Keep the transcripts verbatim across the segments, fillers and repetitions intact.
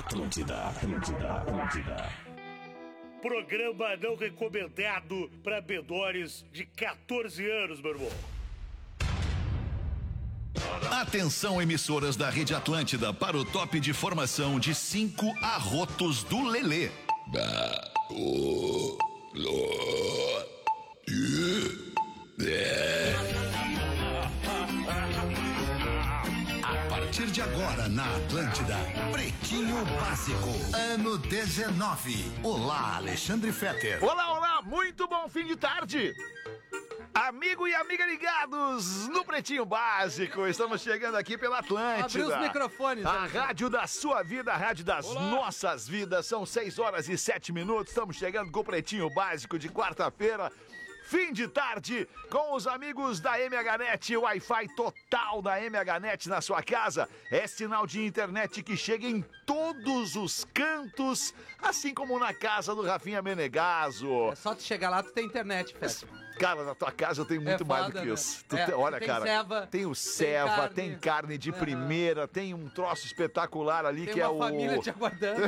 Atlântida, Atlântida, Atlântida. Programa não recomendado para menores de catorze anos, meu irmão. Atenção, emissoras da Rede Atlântida, para o top de formação de cinco arrotos do Lelê. A partir de agora na Atlântida, Pretinho Básico, ano dezenove. Olá, Alexandre Fetter. Olá, olá, muito bom fim de tarde. Amigo e amiga ligados no Pretinho Básico, estamos chegando aqui pela Atlântida. Abriu os microfones. A rádio da sua vida, a rádio das Olá. nossas vidas. São seis horas e sete minutos, estamos chegando com o Pretinho Básico de quarta-feira. Fim de tarde com os amigos da M H Net, Wi-Fi total da M H Net na sua casa. É sinal de internet que chega em todos os cantos, assim como na casa do Rafinha Menegaso. É só tu chegar lá, tu tem internet, Festa. Cara, na tua casa eu tenho muito é mais foda, do que isso. Tu né? te, é, olha, tem cara, ceva, tem o ceva, tem carne, tem carne de uhum. primeira, tem um troço espetacular ali tem que é o... Tem uma família te aguardando.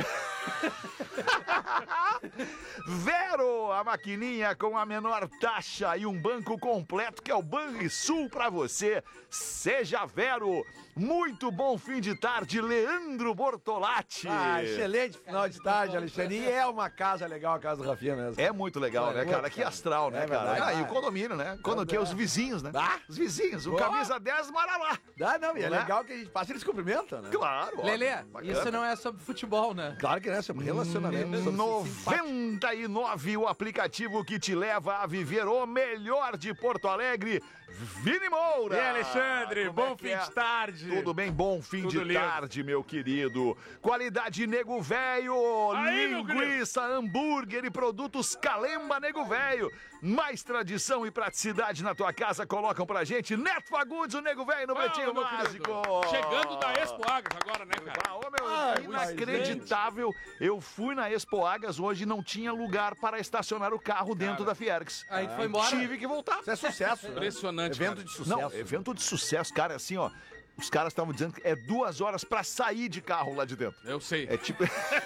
Vero, a maquininha com a menor taxa e um banco completo que é o Banrisul pra você. Seja Vero. Muito bom fim de tarde, Leandro Bortolatti. Ah, excelente final de tarde, Alexandre. E é uma casa legal, a casa do Rafinha mesmo. É muito legal, é, né, cara? Que astral, né, é cara? verdade, ah, ah, e o condomínio, né? Quando que é os vizinhos, né? Ah, os vizinhos. O boa. camisa dez mora lá. Dá, não, e é né? legal que a gente passa e eles cumprimentam, né? Claro. Lelê, isso não é sobre futebol, né? Claro que não é sobre relacionamento. Sobre noventa e nove, o aplicativo que te leva a viver o melhor de Porto Alegre. Vini Moura. E aí, Alexandre, Como bom é fim é? de tarde. Tudo bem, bom fim Tudo de lindo. tarde, meu querido. Qualidade Nego Velho, Aí, linguiça, hambúrguer e produtos Calemba Nego Velho. Mais tradição e praticidade na tua casa, colocam pra gente. Neto Fagundes, o Nego Velho no Ah, Pretinho meu Básico. querido. Chegando da Expo Agas agora, né, cara? Ah, ô, meu, Ah, inacreditável. Eu fui na Expo Agas hoje e não tinha lugar para estacionar o carro dentro Cara. da Fiergs. Aí tu foi embora. Tive que voltar. Isso é sucesso. né? Impressionante, Evento cara. de sucesso. Não, evento de sucesso, cara, assim, ó. Os caras estavam dizendo que é duas horas pra sair de carro lá de dentro. Eu sei, É tipo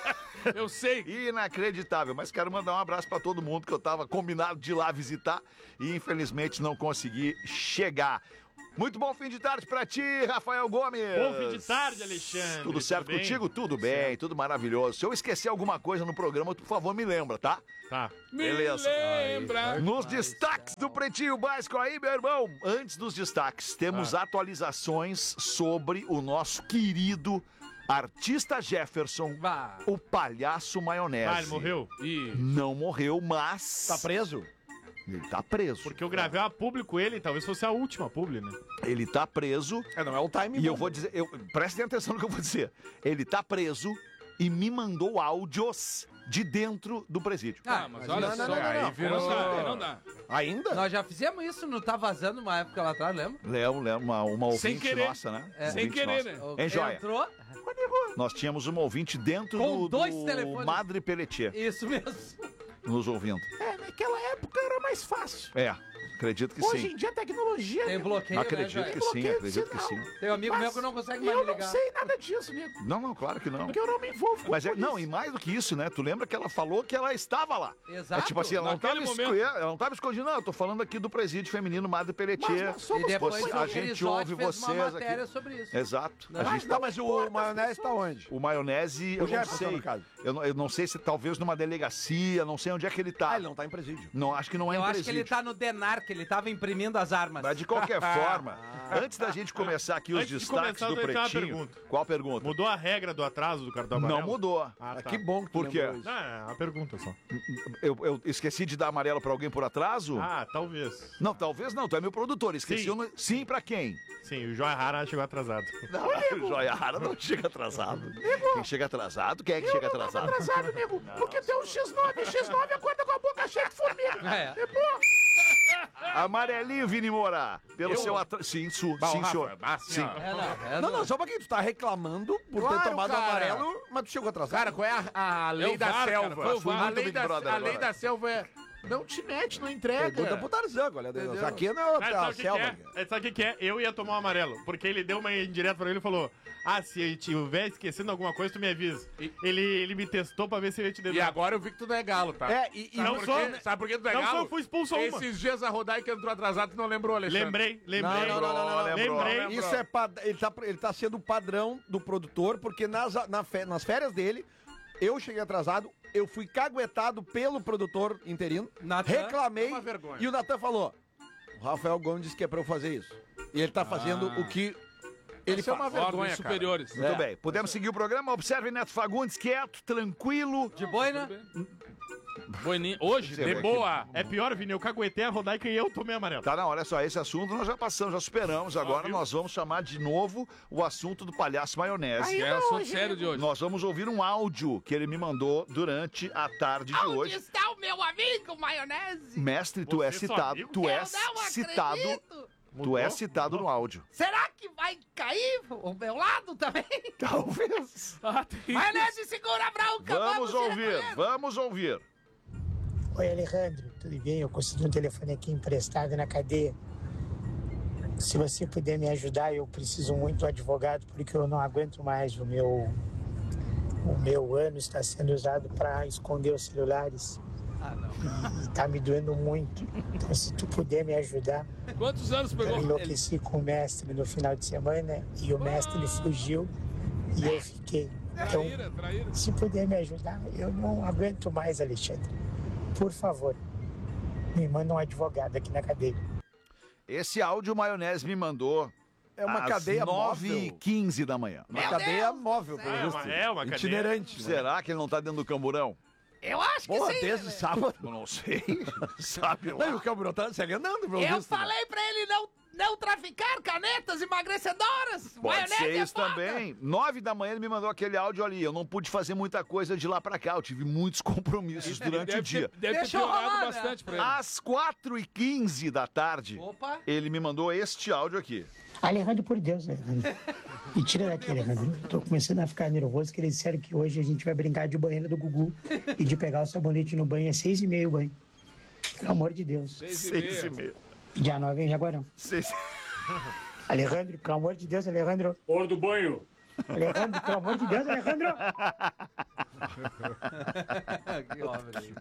eu sei. inacreditável. Mas quero mandar um abraço pra todo mundo que eu tava combinado de ir lá visitar e infelizmente não consegui chegar. Muito bom fim de tarde pra ti, Rafael Gomes. Bom fim de tarde, Alexandre. Tudo certo bem? contigo? Tudo bem, Certo. tudo maravilhoso. Se eu esquecer alguma coisa no programa, por favor, me lembra, tá? Tá. Beleza. Me lembra. Nos destaques do Pretinho Básico aí, meu irmão. Antes dos destaques, temos Ah. atualizações sobre o nosso querido artista Jefferson, Bah. o palhaço maionese. Ah, ele morreu? Ih. Não morreu, mas... Tá preso? Ele tá preso. Porque eu gravei a público ele, talvez fosse a última publi, né? Ele tá preso. É, não é o time. E eu vou dizer, eu, prestem atenção no que eu vou dizer. Ele tá preso e me mandou áudios de dentro do presídio. Ah, mas não, olha não, só, não, não, aí não. virou... Como assim? Aí não dá. Ainda? Nós já fizemos isso, não tá vazando uma época lá atrás, lembra? Léo, Léo, uma, uma ouvinte Sem querer. nossa, né? É. Sem Ouvinte querer, nossa. né? O- Hein, Joia? Entrou. Nós tínhamos uma ouvinte dentro Com do, dois do telefones. Madre Pelletier Isso mesmo. nos ouvindo. É, naquela época era mais fácil. É, acredito que Hoje sim. em dia a tecnologia... Tem bloqueio, Acredito né, que Joia? sim, acredito que sim. Tem um amigo Mas meu que não consegue mais eu me ligar. não sei nada disso, amigo. Não, não, claro que não. Porque eu não me envolvo com Mas é, polícia. não, e mais do que isso, né? Tu lembra que ela falou que ela estava lá. Exato. É tipo assim, ela não, Naquele tava momento. esco- ela não tava escondida, não. Eu tô falando aqui do presídio feminino Madre Pelletier. Mas nós somos E depois Você- o a gente Cris ouve Lott fez vocês uma matéria aqui. sobre isso. Exato. A Mas, gente não, mas o maionese tá onde? O maionese, eu não Jefferson, sei. no caso. Eu não, eu não sei se talvez numa delegacia, não sei onde é que ele tá. Ah, ele não tá em presídio. Não, acho que não é Eu em acho presídio. que ele tá no Denar, que ele tava imprimindo as armas. Mas de qualquer forma, antes da gente começar aqui os Antes de destaques começar, do eu tenho uma Pretinho... pergunta. Qual pergunta? Mudou a regra do atraso do cartão amarelo? Não mudou. Ah, Ah, tá. que bom que tu Por quê? lembrou isso. Não, é uma pergunta só. Eu, eu esqueci de dar amarelo pra alguém por atraso? Ah, talvez. Não, talvez não. Tu é meu produtor. Esqueci. Sim. o no- Sim, pra quem? Sim, o Joia Rara chegou atrasado. Não, o Joia Rara não chega atrasado. Quem chega atrasado? Quem é que chega atrasado? Atrasado, nego. Porque tem um X nove, o X nove acorda com a boca cheia de formiga. É. E, pô, Amarelinho, Vini Moura. Pelo Eu? seu atraso. Sim, su... Bah, o sim, Rafa, senhor. bah, assim, Sim. ó. É, não, é, não, não, só pra quem tu tá reclamando por Claro, ter tomado o cara. amarelo, mas tu chegou atrasado. Cara, qual é a, a lei o da VAR, cara, selva? foi o VAR. a Muito lei, Big da, Brother a lei agora. da selva é Não te mete, não entrega. Pergunta pro Tarzan, olha. Entendeu? Isso aqui não é Mas outra sabe o que, que selva. é? É, Sabe o que, que é? Eu ia tomar o amarelo. Porque ele deu uma indireta pra ele e falou: Ah, se eu tiver esquecendo alguma coisa, tu me avisa. Ele, ele me testou pra ver se eu ia te E dedurar. agora eu vi que tu não é galo, tá? É, e, e Sabe Não por sou. quê? Sabe por que tu é Não galo? sou, fui expulso uma. Esses dias a Rodaica entrou atrasado, tu não lembrou, Alexandre? Lembrei, lembrei. Não, não, não, não, não, não. Lembrei. Lembrou. Isso é pad... ele, tá, ele tá sendo o padrão do produtor, porque nas, na fe- nas férias dele, eu cheguei atrasado, eu fui caguetado pelo produtor interino, Natan, reclamei, é uma vergonha. e o Natan falou, o Rafael Gomes disse que é pra eu fazer isso. E ele tá fazendo o que ele Isso é uma faz. vergonha, Ordens cara. superiores. Muito bem, podemos seguir o programa. Observe Neto Fagundes, quieto, tranquilo. De boina? Boininho. Hoje, Você de vê boa. É pior, Vini, eu caguetei a Rodaica e eu tomei amarelo. Tá, não, olha só, esse assunto nós já passamos, já superamos. Agora nós vamos chamar de novo o assunto do palhaço maionese. Que é o assunto sério de hoje. Nós vamos ouvir um áudio que ele me mandou durante a tarde de hoje. está o meu amigo maionese? Mestre, tu é Você é seu citado, amigo? tu é Eu não citado, acredito. tu é citado no áudio. Será que vai cair o meu lado também? Talvez. Maionese, segura a bronca. Vamos ouvir, recolher. vamos ouvir. Oi, Alejandro, tudo bem? Eu consegui um telefone aqui emprestado na cadeia. Se você puder me ajudar, eu preciso muito do advogado, porque eu não aguento mais. O meu, o meu ano está sendo usado para esconder os celulares. Ah, não. E tá me doendo muito. Então, se tu puder me ajudar, Quantos anos eu pegou? enlouqueci com o mestre no final de semana e o mestre ele fugiu e eu fiquei. Então, Traíra, traíra. se puder me ajudar, eu não aguento mais, Alexandre. Por favor, me manda um advogado aqui na cadeia. Esse áudio o Maionese me mandou É uma às cadeia nove e móvel. quinze da manhã. Uma cadeia móvel, pelo É visto. uma, é uma cadeia. Itinerante. né? Será que ele não tá dentro do camburão? Eu acho que Porra, sim. desde né? sábado. Eu não sei. Sabe Não, e lá. o Camburão tá segue andando, pelo Eu visto. né? falei pra ele não, não traficar canetas emagrecedoras. Pode Maionese ser é isso foda. também. Nove da manhã ele me mandou aquele áudio ali. Eu não pude fazer muita coisa de lá pra cá. Eu tive muitos compromissos durante Deve o dia. ter, deve ter Deixa eu piorado rolar, né? bastante pra ele. Às quatro e quinze da tarde, Opa. ele me mandou este áudio aqui. Alejandro, por Deus, Alejandro. Me tira daqui, Alejandro. Eu tô começando a ficar nervoso, que eles disseram que hoje a gente vai brincar de banheiro do Gugu e de pegar o sabonete no banho. É seis e meio o banho. Pelo amor de Deus. Seis e Seis e meia. meia. Dia nove em Jaguarão. Seis... Alejandro, pelo amor de Deus, Alejandro. Hora do banho. Alejandro, pelo amor de Deus, Alejandro. Que obra aí.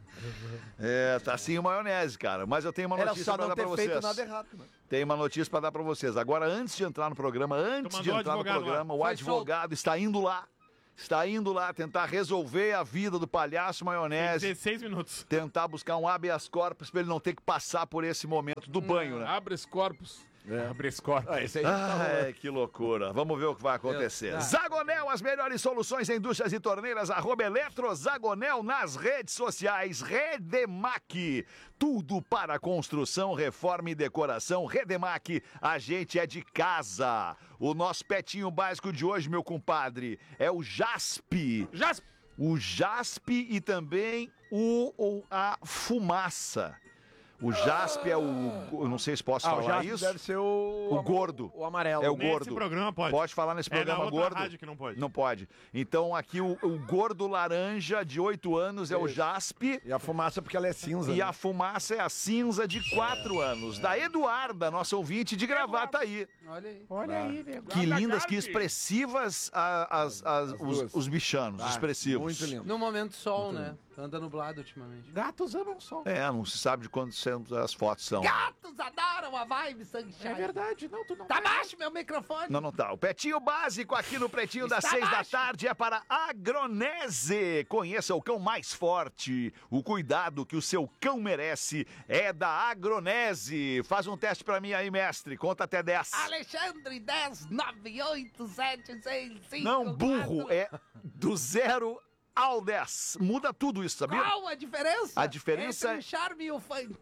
É, tá assim o Maionese, cara. Mas eu tenho uma Era notícia só pra não dar pra ter vocês. feito nada errado. Né? Tem uma notícia pra dar pra vocês. Agora, antes de entrar no programa, antes de mandou o entrar no advogado programa, lá. o Foi advogado está indo lá. Está indo lá tentar resolver a vida do palhaço Maionese. dezesseis minutos. Tentar buscar um habeas corpus pra ele não ter que passar por esse momento do banho, né? Abre esse corpos. Abre esse corpo. Ah, esse aí já tá rolando. Ai, que loucura. Vamos ver o que vai acontecer. Ah. Zagonel, as melhores soluções em indústrias e torneiras, arroba Eletrozagonel nas redes sociais. Redemac, tudo para construção, reforma e decoração. Redemac, a gente é de casa. O nosso petinho básico de hoje, meu compadre, é o Jaspe. Jaspe. O Jaspe e também o ou a fumaça. O Jaspe é o... Eu não sei se posso Ah, o falar Jaspe isso. deve ser o... O gordo. O amarelo. É o Nesse gordo. programa pode. Pode falar nesse É na programa outra gordo? rádio que não pode. Não pode. Então aqui o, o gordo laranja de oito anos é o Jaspe. E a fumaça porque ela é cinza. E né? a fumaça é a cinza de quatro anos. Da Eduarda, nossa ouvinte de gravata aí. Olha aí. Olha aí, nego. Que lindas, que expressivas a- as, as- os, duas. os bichanos, Ah, expressivos. Muito lindo. No momento sol, né? Anda nublado ultimamente. Gatos amam sol. É, não se sabe de quando as fotos são. Gatos adoram a vibe sunshine. É verdade, não, tu não Tá baixo meu microfone. Não, não tá. O Petinho Básico aqui no Pretinho das Está seis da baixo. tarde é para Agronese. Conheça o cão mais forte. O cuidado que o seu cão merece é da Agronese. Faz um teste pra mim aí, mestre. Conta até dez. Alexandre dez nove oito sete seis cinco. Não, burro. É do zero ao dez. Muda tudo isso, sabia? Qual a diferença? A diferença entre o charme e o funk.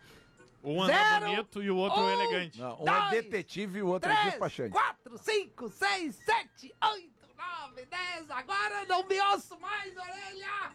Um anda Zero, bonito e o outro um, elegante. Não, um é Dois, detetive e o outro é três, despachante. quatro, cinco, seis, sete, oito, nove, dez. Agora não me ouço mais, orelha.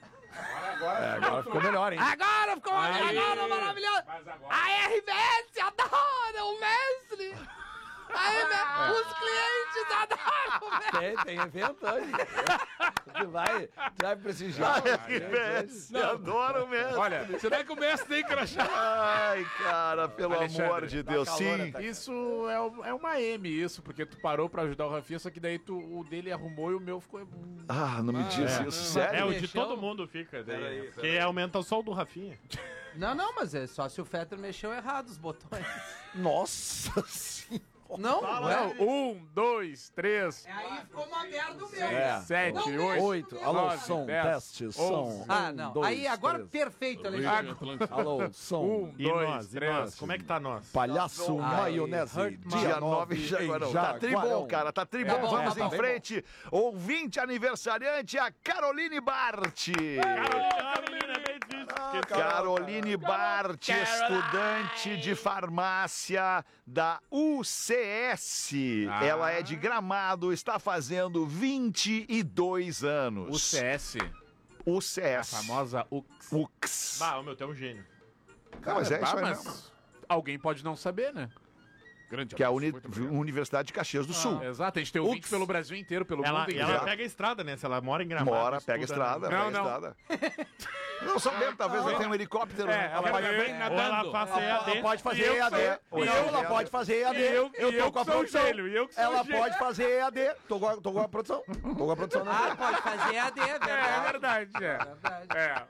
É, agora ficou melhor, hein? Agora ficou Aí. agora maravilhoso. A R B S adora o mestre. Aí, né? Os clientes adoram, velho. Tem, tem evento hoje. Tu vai, tu vai prestigiar. Messi, adoro mesmo. Olha, será que o Messi tem crachá? Ai, cara, pelo Alexandre, amor de Deus, calor, sim. tá? Isso é, o- é uma M, isso, porque tu parou pra ajudar o Rafinha, só que daí tu, o dele arrumou e o meu ficou. hum, Ah, não me diz É. isso, É, sério? o de Mexeu? todo mundo fica. Daí, porque aumenta só o do Rafinha. Não, não, mas é só se o Fetter mexeu errado os botões. Nossa senhora. Não, ué. Não, um, dois, três, Aí ficou uma merda o meu. É. sete, Não, oito. Oito. Alô, nove, som, dez, teste, som. onze. Ah, Um, não. dois, Aí agora três. perfeito, Alexandre. Radio Atlântico. Alô, som. Um, E dois, nós, e três. nós? Como é que tá nós? Palhaço Ai, maionese. hurt Dia nove em Jaguarão. Tá tribom, cara, tá tribom. Tá bom, Vamos tá em bom. frente. Ouvinte aniversariante, a Caroline Bart. Carolina, bem difícil. Caroline Bart, estudante de farmácia da U C S. Ah. Ela é de Gramado, está fazendo vinte e dois anos. O C S, U C a S. famosa U X. U X. Bah, o meu tem um gênio. Não, mas é Bah, isso aí mas mesmo. alguém pode não saber, né? Grande Que é a abraço, Uni- muito obrigado. Universidade de Caxias do Sul. Exato, a gente tem ouvinte Ux. pelo Brasil inteiro, pelo Ela, mundo e inteiro. ela pega a estrada, né? Se ela mora em Gramado. Mora, pega a estuda, estrada, né? Não, pega a não. estrada. Não sabemos, talvez ela tenha um helicóptero. É, né? ela Ela vai vem Ou nadando. ela faça E A D. Ela pode fazer E eu E A D. sou- Ou e não, eu- ela pode fazer E A D. e eu- Eu e eu tô com a que sou o produção. gênio, e eu que sou o Ela gênio. pode fazer E A D. Tô com a, tô com a produção. Tô com a produção. né? Ah, pode fazer A D, é É, é verdade. verdade, é. Verdade. É.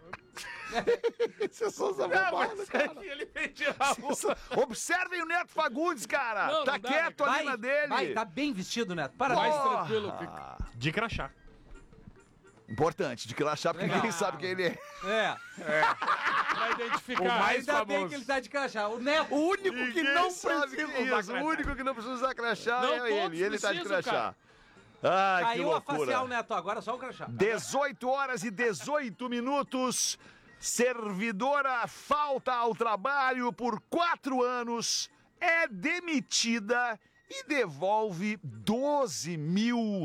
Vocês são Não, safados, mas cara. é que ele pediu a música. Observem o Neto Fagundes, cara. Não, tá não dá, quieto né? ali na dele. vai, tá bem vestido, Neto. Parabéns. Mais Porra. tranquilo fica. De crachá. Importante, de que ele achar, porque Legal. ninguém sabe quem ele é. É, Pra identificar. O mais ainda bem famoso. que ele tá de crachá. O Neto. O único que Ninguém não sabe precisa quem é usar isso. O crachá. único que não precisa usar crachá Não, é todos ele. E ele tá de precisam, crachá. Ai, que Caiu a facial, loucura. Neto. Agora só o crachá. dezoito horas e dezoito minutos. Servidora falta ao trabalho por quatro anos, é demitida e devolve doze mil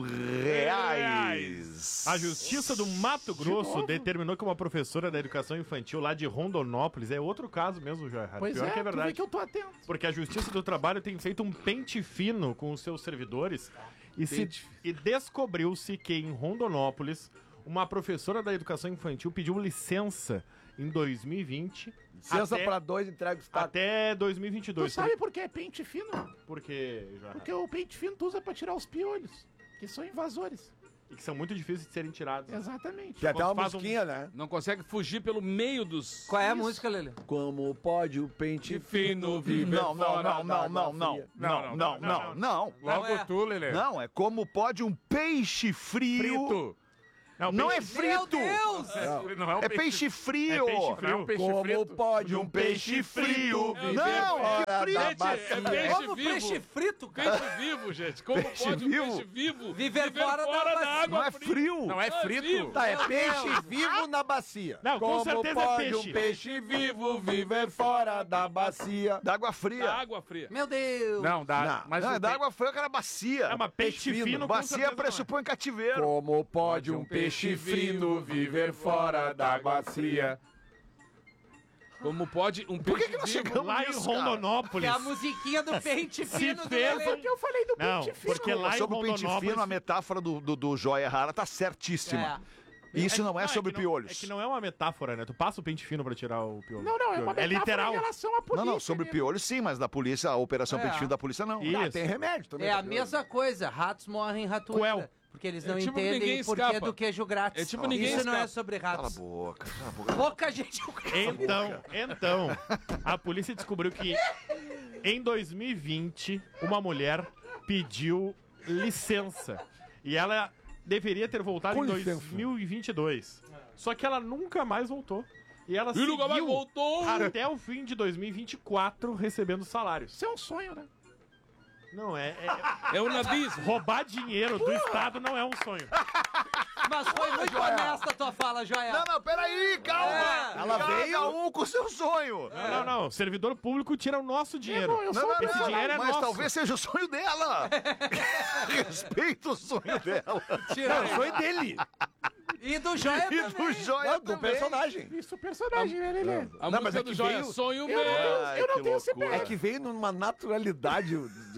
reais. A Justiça do Mato Grosso determinou que uma professora da educação infantil lá de Rondonópolis, é outro caso mesmo, Joia. Pois Pior é, que é tu vê verdade. que eu tô atento. Porque a Justiça do Trabalho tem feito um pente fino com os seus servidores e, se- e descobriu-se que em Rondonópolis, uma professora da educação infantil pediu licença em dois mil e vinte. Licença até, pra dois, entrega os tacos. até dois mil e vinte e Tu dois. sabe por que é pente fino? Por quê, Joia? Porque o pente fino tu usa pra tirar os piolhos, que são invasores. E que são muito difíceis de serem tirados. Exatamente. Tem até uma Faz um- musiquinha, né? Não consegue fugir pelo meio dos. Qual é a música, Lelê? Como pode o pente fino viver Não, não, fora não, não, da não, não, fria? não, não, não, não. Logo é. tu, Lelê. Não, é como pode um peixe frio. Frito. Não é Meu frito. Deus! Não é um É peixe frio. É peixe Não é um peixe Como frito. pode um peixe frio viver Não, fora que frio. da Gente, é bacia? peixe Como vivo. peixe frito, cara. Peixe vivo, gente. Como Peixe pode um vivo? peixe vivo Viver fora da bacia. água Não é frio. Não é Não é frito. vivo. Tá, é Meu peixe Deus. vivo na bacia. Não, com Como certeza é pode peixe. um peixe vivo viver fora da bacia? Da água fria. Da água fria. Meu Deus. Não, dá. Não, Mas Não, o é da pe- água fria que era bacia. É uma peixe fino. fino, com Bacia certeza não é. pressupõe cativeiro. Como pode um peixe fino viver fora da bacia? Como pode um Por que peixe que nós vivo chegamos Lá em nisso, cara? Que Rondonópolis. é a musiquinha do pente Se fino do fez Lelê. um- Eu falei do Não, pente fino. porque lá em Sobre o pente Rondonópolis... fino, a metáfora do, do, do Joia Rara tá certíssima. Isso não é sobre que não- piolhos. É que não é uma metáfora, né? Tu passa o pente fino pra tirar o piolho. Não, não, é uma É metáfora literal. em relação à polícia. Não, não, sobre né? piolhos sim, mas da polícia, a operação É. pente fino da polícia não. Isso. Ah, tem remédio também. É pra a piolho. mesma coisa. Ratos morrem em ratoeira. Coel. Porque eles É não tipo entendem ninguém o porquê escapa. do queijo grátis. É tipo ninguém Isso não é escapa. sobre Cala a ratos. boca, cala a boca. Pouca gente... Então, então, a polícia descobriu que em dois mil e vinte, uma mulher pediu licença. E ela deveria ter voltado Com em licença. dois mil e vinte e dois. Só que ela nunca mais voltou. E ela E nunca mais seguiu voltou. até o fim de dois mil e vinte e quatro recebendo salários. Isso é um sonho, né? Não, é... é- É o nabismo. roubar dinheiro do Estado não é um sonho. Mas foi muito honesta a tua fala, Joel. Não, não, peraí, calma. É. Ela Cada veio- um com seu sonho. Não, não, não. Servidor público tira o nosso dinheiro. Não, eu Não, sou não, um não, Esse dinheiro é mas nosso. talvez seja o sonho dela. Respeita o sonho dela. Tira Não, foi dele. E do Joia E do também. Joia Não, do também. personagem. Isso, personagem, né, Lelê? A Não, mas música é do que Joia, veio- sonho Eu não meu. tenho, Ai, eu não que tenho C P loucura. É F. que veio numa naturalidade.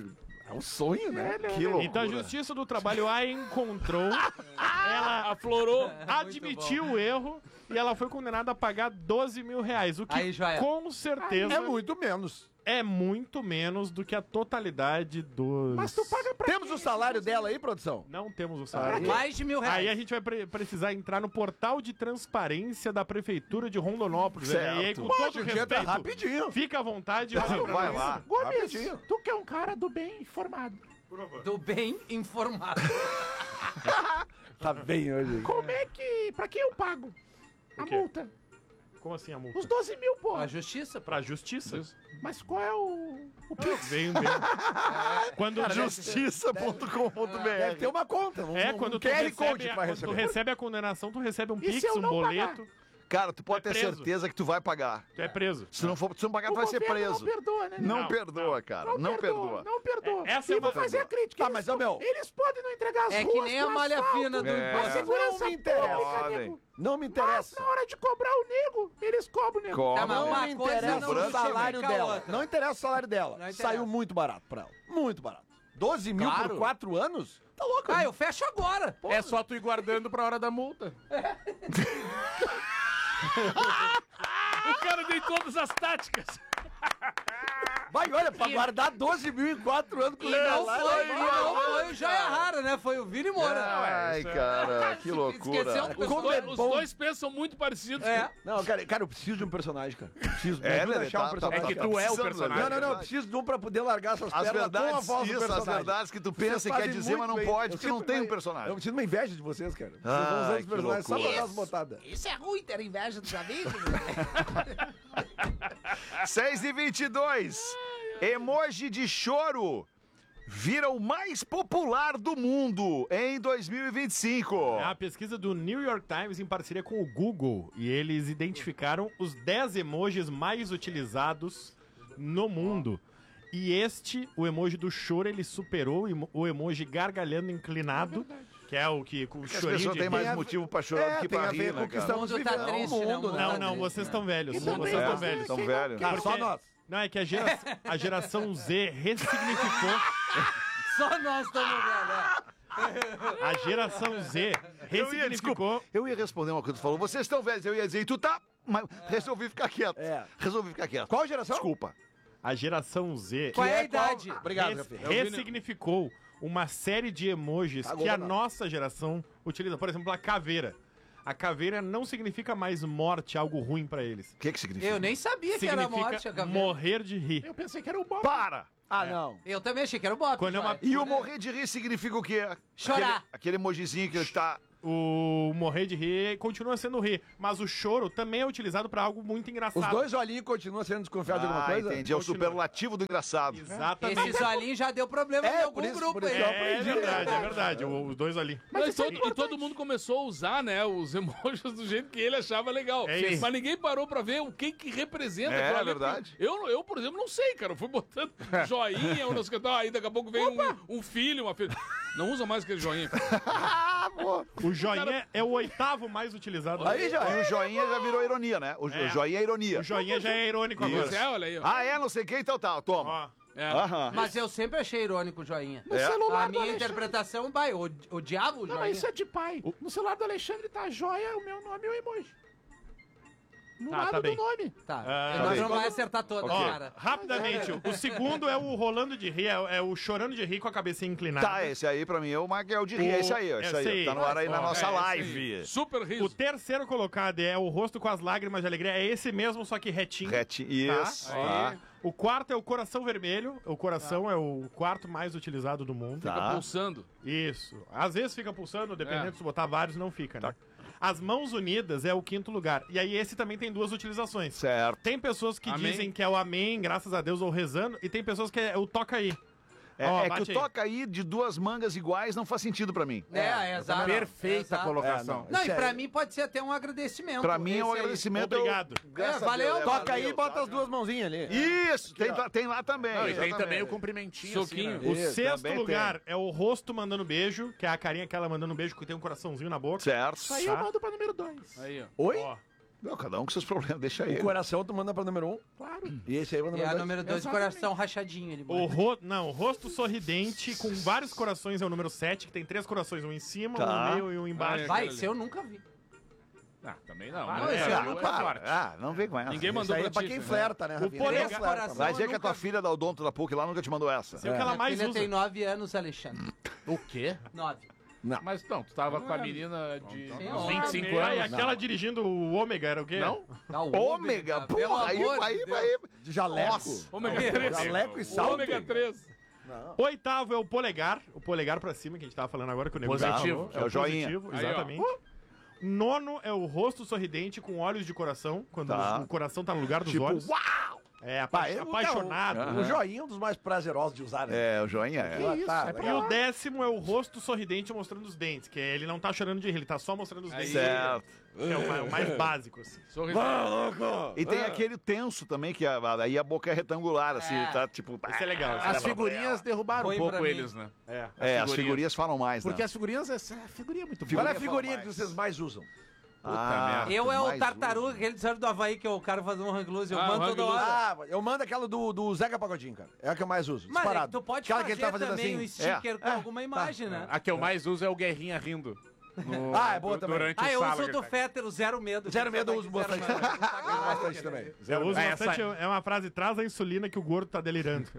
É um sonho, né? Que loucura. Então a Justiça do Trabalho a encontrou, ela Aflorou. admitiu o erro e ela foi condenada a pagar doze mil reais, o que Aí já é. com certeza É muito menos. é muito menos do que a totalidade dos... Mas tu paga pra Temos o salário dela aí, produção? Não temos o salário. Mais de mil reais. Aí a gente vai pre- precisar entrar no portal de transparência da Prefeitura de Rondonópolis. Certo. E aí, com Pode, todo entra respeito, rapidinho. fica à vontade. Vai lá. Rapidinho. Tu que é um cara do bem informado. Do bem informado. Tá bem hoje. Como é que... Pra que eu pago a quê? multa? Como assim a multa? Os doze mil, pô. A justiça, pô. Pra justiça? Mas qual é o... O Pix? Vem, vem. Quando Justiça ponto com ponto b r. Deve ter uma conta. Um, É, um quando tu Q R recebe, Code a, pra quando tu receber. recebe a condenação, tu recebe um E Pix, se eu um não boleto, Cara, tu pode Tu é ter preso. certeza que tu vai pagar. tu é preso. Se não for, se não pagar, tu O vai ser governo preso. Não perdoa, né? Não Não, perdoa, cara. Não perdoa. Não perdoa. É, essa é e uma vou fazer a perdoa. crítica. Tá, Eles mas, ô, po- meu. Eles podem não entregar as É ruas que nem a com malha asfalto. fina do É. A imposto. segurança Não me interessa. pública, nego. Não me Mas interessa. na hora de cobrar o nego, eles cobram o nego. Cobra, Tá, mas velho. uma Não me coisa interessa não o justifica salário a dela. outra. Não interessa o salário dela. Não interessa. Saiu muito barato pra ela. Muito barato. doze mil Claro. por quatro anos? Tá louco. Ah, eu fecho agora. Pô. É só tu ir guardando pra hora da multa. O cara tem todas as táticas. Vai, olha, pra guardar doze mil em quatro anos com E não lá, foi, e lá, não lá, foi o Joia Rara, né? Foi o Vini Moura. Ai, cara, que loucura. Esqueceu um Os, Como dois, é os bom. dois pensam muito parecidos. É. Não, cara, cara, eu preciso de um personagem, cara. Preciso. Me É, ajuda a né, achar tá- um personagem. É que cara. tu é o precisando, personagem. Não, não, não. Eu verdade. preciso de um pra poder largar essas As pernas com a verdades, voz do isso, as personagem. verdades que tu Vocês pensa e quer fazem dizer, muito mas não bem. pode, Eu porque não sinto tem um uma- personagem. Eu sinto uma inveja de vocês, cara. Vocês vão Ai, usando os que personagens só pra loucura. dar as botadas. Isso é ruim ter inveja dos amigos. seis e vinte e dois. Emoji de choro vira o mais popular do mundo em dois mil e vinte e cinco. É uma pesquisa do New York Times em parceria com o Google. E eles identificaram os dez emojis mais utilizados no mundo. E este, o emoji do choro, ele superou o emo- o emoji gargalhando inclinado, que é o que com o As chorinho pessoas de têm rir. mais motivo pra chorar É, do que tem pra a ver rir, com né, o que cara? estamos O mundo tá vivendo. triste, o né? mundo, O mundo Não, tá não, triste. vocês estão velhos. E também Vocês É, estão você- velhos. tão quem velho. não- Ah, só nós. Não, é que a, gera- a geração Z ressignificou. Só nós estamos vendo, né? A geração Z Eu ia, ressignificou. desculpa, eu ia responder uma coisa que tu falou. Vocês estão velhos, eu ia dizer, e tu tá... Mas resolvi ficar quieto. É. Resolvi ficar quieto. Qual geração? Desculpa. A geração Z Qual é a é qual- idade? Obrigado, res- Rafinha. ressignificou uma série de emojis Cagou que a danado. nossa geração utiliza. Por exemplo, a caveira. A caveira não significa mais morte, algo ruim pra eles. O que que significa? Eu nem sabia que era Significa morte a caveira. morrer de rir. Eu pensei que era o Bob. Para! Ah, não. Eu também achei que era o Bob. Quando é uma- Joia. E o morrer de rir significa o quê? Chorar. Aquele, aquele emojizinho que ele tá... O morrer de rir continua sendo rir, mas o choro também é utilizado pra algo muito engraçado. Os dois olhinhos continuam sendo desconfiados de alguma Ah, coisa? entendi. É o Continua. superlativo do engraçado. Exatamente. Esse Zolinho já deu problema É, em algum por isso- grupo por isso aí. eu É aprendi. verdade, é verdade. o- Os dois ali. Mas e todo, e todo mundo começou a usar, né, os emojis do jeito que ele achava legal. É isso. Mas ninguém parou pra ver o que que representa. É, aquilo ali. verdade. Eu, eu, por exemplo, não sei, cara. Eu fui botando joinha, ou não sei o que tal. Aí daqui a pouco vem um, um filho, uma filha. Não usa mais aquele joinha. O joinha é o oitavo mais utilizado. Aí já E é. o joinha já virou ironia, né? O jo- É. joinha é ironia. O joinha já é irônico Isso. Pois agora. é, olha aí. ó. Ah, é? Não sei quem, então tá. Toma. Ó, É. Aham. Mas eu sempre achei irônico o joinha. É? A celular do minha Alexandre. interpretação, vai, o, o diabo o Não, joinha. mas isso é de pai. No celular do Alexandre tá joia, o meu nome é o emoji. No Tá, lado tá do bem. nome. Tá, Ah, nós bem. não vamos acertar todas, Ok. cara. rapidamente, o segundo é o rolando de rir, é, é o chorando de rir com a cabecinha inclinada. Tá, esse aí pra mim é o Maguel de rir. O- É esse aí, ó. Esse esse aí. aí. Tá no ar aí na Ó, nossa É, esse live. aí. Super O riso. terceiro colocado é o rosto com as lágrimas de alegria, é esse mesmo, só que retinho. Rete. Isso. Tá. Tá. O quarto é o coração vermelho. O coração é o quarto mais utilizado do mundo. Fica Tá. pulsando. Isso. Às vezes fica pulsando, dependendo É. se botar vários, não fica, né? As mãos unidas é o quinto lugar. E aí esse também tem duas utilizações. Certo. Tem pessoas que Amém. dizem que é o amém, graças a Deus, ou rezando, e tem pessoas que é o toca aí. É, Ó, é que bate o aí. toca aí de duas mangas iguais não faz sentido pra mim. É, é, exato. Perfeita exato. colocação. Não, e Isso pra é- mim pode ser até um agradecimento. Pra mim é um Esse aí. agradecimento. eu- Obrigado. Graças É, a valeu, Deus, Toca aí e valeu, bota tá? as duas mãozinhas ali. Isso, tem, lá- tem lá também. Não, e tem exatamente. também o cumprimentinho. Soquinho. Assim, né? O Isso, sexto também lugar é o rosto mandando beijo, que é a carinha que ela mandando beijo, que tem um coraçãozinho na boca. Certo. Isso aí eu mando pra número dois. Aí, ó. Oi? Ó, Não, cada um com seus problemas, deixa O aí. coração tu manda pra número um. Claro. E esse aí é o E número a dois. número dois, o coração rachadinho. Ele O ro... Não, o rosto sorridente com vários corações é o número sete, que tem três corações, um em cima, Tá. um no meio e um embaixo. Ah, Vai, esse eu nunca vi. Ah, também não. Ah, né? esse É, Ah, é para. forte. Ah, não vem com essa. Ninguém Isso mandou aí pra é pra ti, quem né? flerta, né, Rafinha? polegar- Quem flerta, coração- mano. Vai dizer Eu que a tua nunca- filha da Odonto da P U C lá nunca te mandou essa. Sei o que ela Minha mais filha usa. tem nove anos, Alexandre. O quê? Nove. Mas não, tu tava com a menina de Sim, uns ó. vinte e cinco Ah, e anos. aquela dirigindo o Ômega era o quê? Não? Tá, o Ômega, pelo porra, aí, amor de aí, Deus. vai. De jaleco. Nossa. Ômega três. Jaleco e salto. Ômega três. Oitavo é o polegar, o polegar pra cima, que a gente tava falando agora, que o nego Positivo. falou. É o joinha. positivo, Aí, ó. exatamente. Nono é o rosto sorridente com olhos de coração, quando Tá. o coração tá no lugar dos Tipo, olhos. uau! É, apa Pá, eu- apaixonado. O joinha é um dos mais prazerosos de usar, né? É, o joinha é. Ah, tá, E legal. o décimo é o rosto sorridente mostrando os dentes, que é, ele não tá chorando de rir, ele tá só mostrando os dentes. Certo. Que é o mais, o mais básico, assim. Sorriso. E tem aquele tenso também, que a- aí a boca é retangular, assim, É. tá tipo. Esse é legal. esse é As legal. figurinhas derrubaram Foi um pouco pra mim. eles, né? É. É, as figurinhas. figurinhas falam mais, Porque né? as figurinhas, essa a figurinha é muito Qual boa. é a figurinha que vocês mais usam? Ah, Eu é o mais tartaruga, aquele tesouro do Havaí, que é o cara fazendo um hang-loose. Eu Ah, mando o toda hang-loose. hora. Ah, eu mando aquela do, do Zeca Pagodinho, cara. É a que eu mais uso. Mas é que disparado. tu pode Aquela fazer que ele tá fazendo também assim. um sticker com É, alguma imagem, né? A que eu mais uso é o Guerrinha rindo. No- Ah, é boa du- também. Durante Ah, o eu sala uso o que do ele tá. Fetter, o Zero Medo. Zero Medo eu uso Zero bastante. Medo. Bastante também. Eu uso Essa- bastante, é uma frase, traz a insulina que o gordo tá delirando.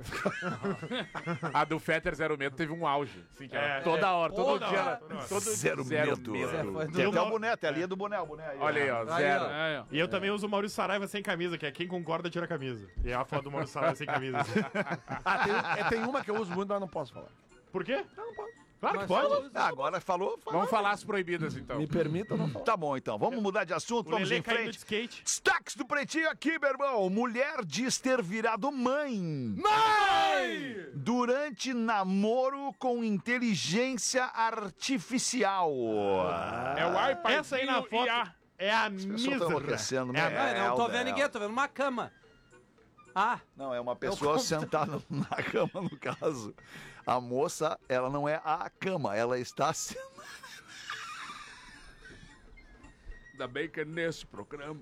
A do Fetter Zero Medo teve um auge. Assim, que era É, toda é. hora, todo Toda dia. hora, era- toda hora. todo Zero, medo. foi Tem do- até o boné, tem a linha do boné, o boné aí. Olha aí, ó, Aí, zero. ó. É, ó. E eu também uso o Maurício Saraiva sem camisa, que é quem concorda tira a camisa. E é a foto do Maurício Saraiva sem camisa. assim. Ah, tem, é, tem uma que eu uso muito, mas não posso falar. Por quê? Não, não posso. Claro que Mas pode. eu uso- Ah, agora falou, falou. Vamos falar as proibidas, então. Me permita não falar. Tá bom, então. Vamos mudar de assunto, O vamos Lelê em caindo de frente. skate. Destaques do Pretinho aqui, meu irmão. Mulher diz ter virado mãe. Mãe! Durante namoro com inteligência artificial. É o iPad. Essa aí na foto é a pessoas estão mísera. enlouquecendo, É a né? Ah, É, não tô o vendo dela. ninguém, tô vendo uma cama. Ah, Não, é uma pessoa Eu- sentada na cama, no caso. A moça, ela não é a cama, ela está sendo... Ainda bem que é nesse programa.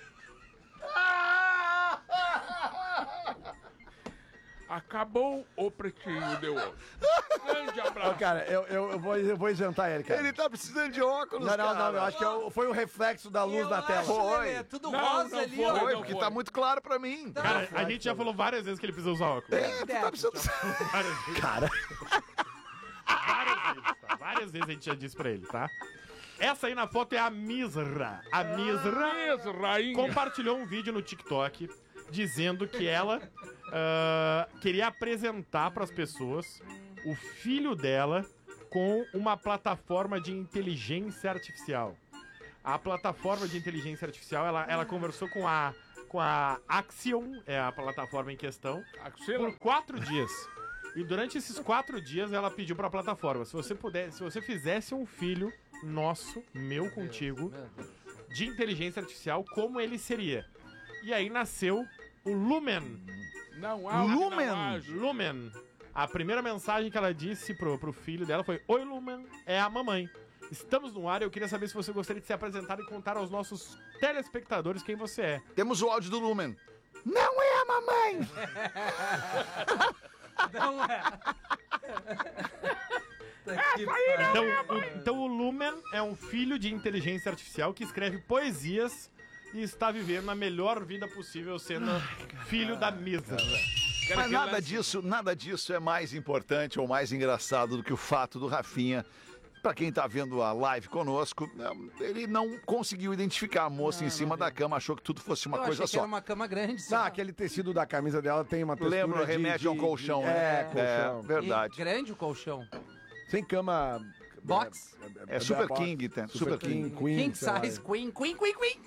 Acabou o pretinho de hoje. Grande Ó, abraço. cara, eu, eu, eu vou, eu vou isentar ele, cara. Ele tá precisando de óculos, Não, não, cara. não, eu acho que é o- foi o reflexo da luz eu na tela. acho, Foi. Lelê, tudo Não, rosa não ali, foi, ó. Foi, não porque foi. tá muito claro pra mim. Cara, a gente já falou várias vezes que ele precisa usar óculos. É, tu tá precisando... Várias vezes. Cara, Várias vezes, tá? Várias vezes a gente já disse pra ele, tá? Essa aí na foto é a Misra. A Misra Isso, rainha. compartilhou um vídeo no TikTok dizendo que ela ah, queria apresentar pras pessoas o filho dela com uma plataforma de inteligência artificial. A plataforma de inteligência artificial, ela, ela conversou com a, com a Axion, é a plataforma em questão, Axila. por quatro dias. E durante esses quatro dias ela pediu pra plataforma, se você puder, se você fizesse um filho nosso, meu contigo, de inteligência artificial, como ele seria? E aí nasceu o Lumen. Não há Lumen. não haja. Lumen. A primeira mensagem que ela disse pro, pro filho dela foi: Oi, Lumen, é a mamãe. Estamos no ar e eu queria saber se você gostaria de se apresentar e contar aos nossos telespectadores quem você é. Temos o áudio do Lumen. Não é a mamãe! Não é. Então o, então o Lumen é um filho de inteligência artificial que escreve poesias e está vivendo a melhor vida possível sendo filho da Misa. Quero Mas que nada lance- disso, nada disso é mais importante ou mais engraçado do que o fato do Rafinha. Pra quem tá vendo a live conosco, não, ele não conseguiu identificar a moça em cima da cama, achou que tudo fosse uma Eu coisa achei que só. era uma cama grande. só. não, aquele tecido da camisa dela tem uma textura Lembra, de- remete a um de- colchão, de- né? É, colchão. É, verdade. E grande o colchão. Sem cama... Box? É Super box. King, tem. Super, Super King, King. Queen, King sei lá. size, queen, queen, queen, queen.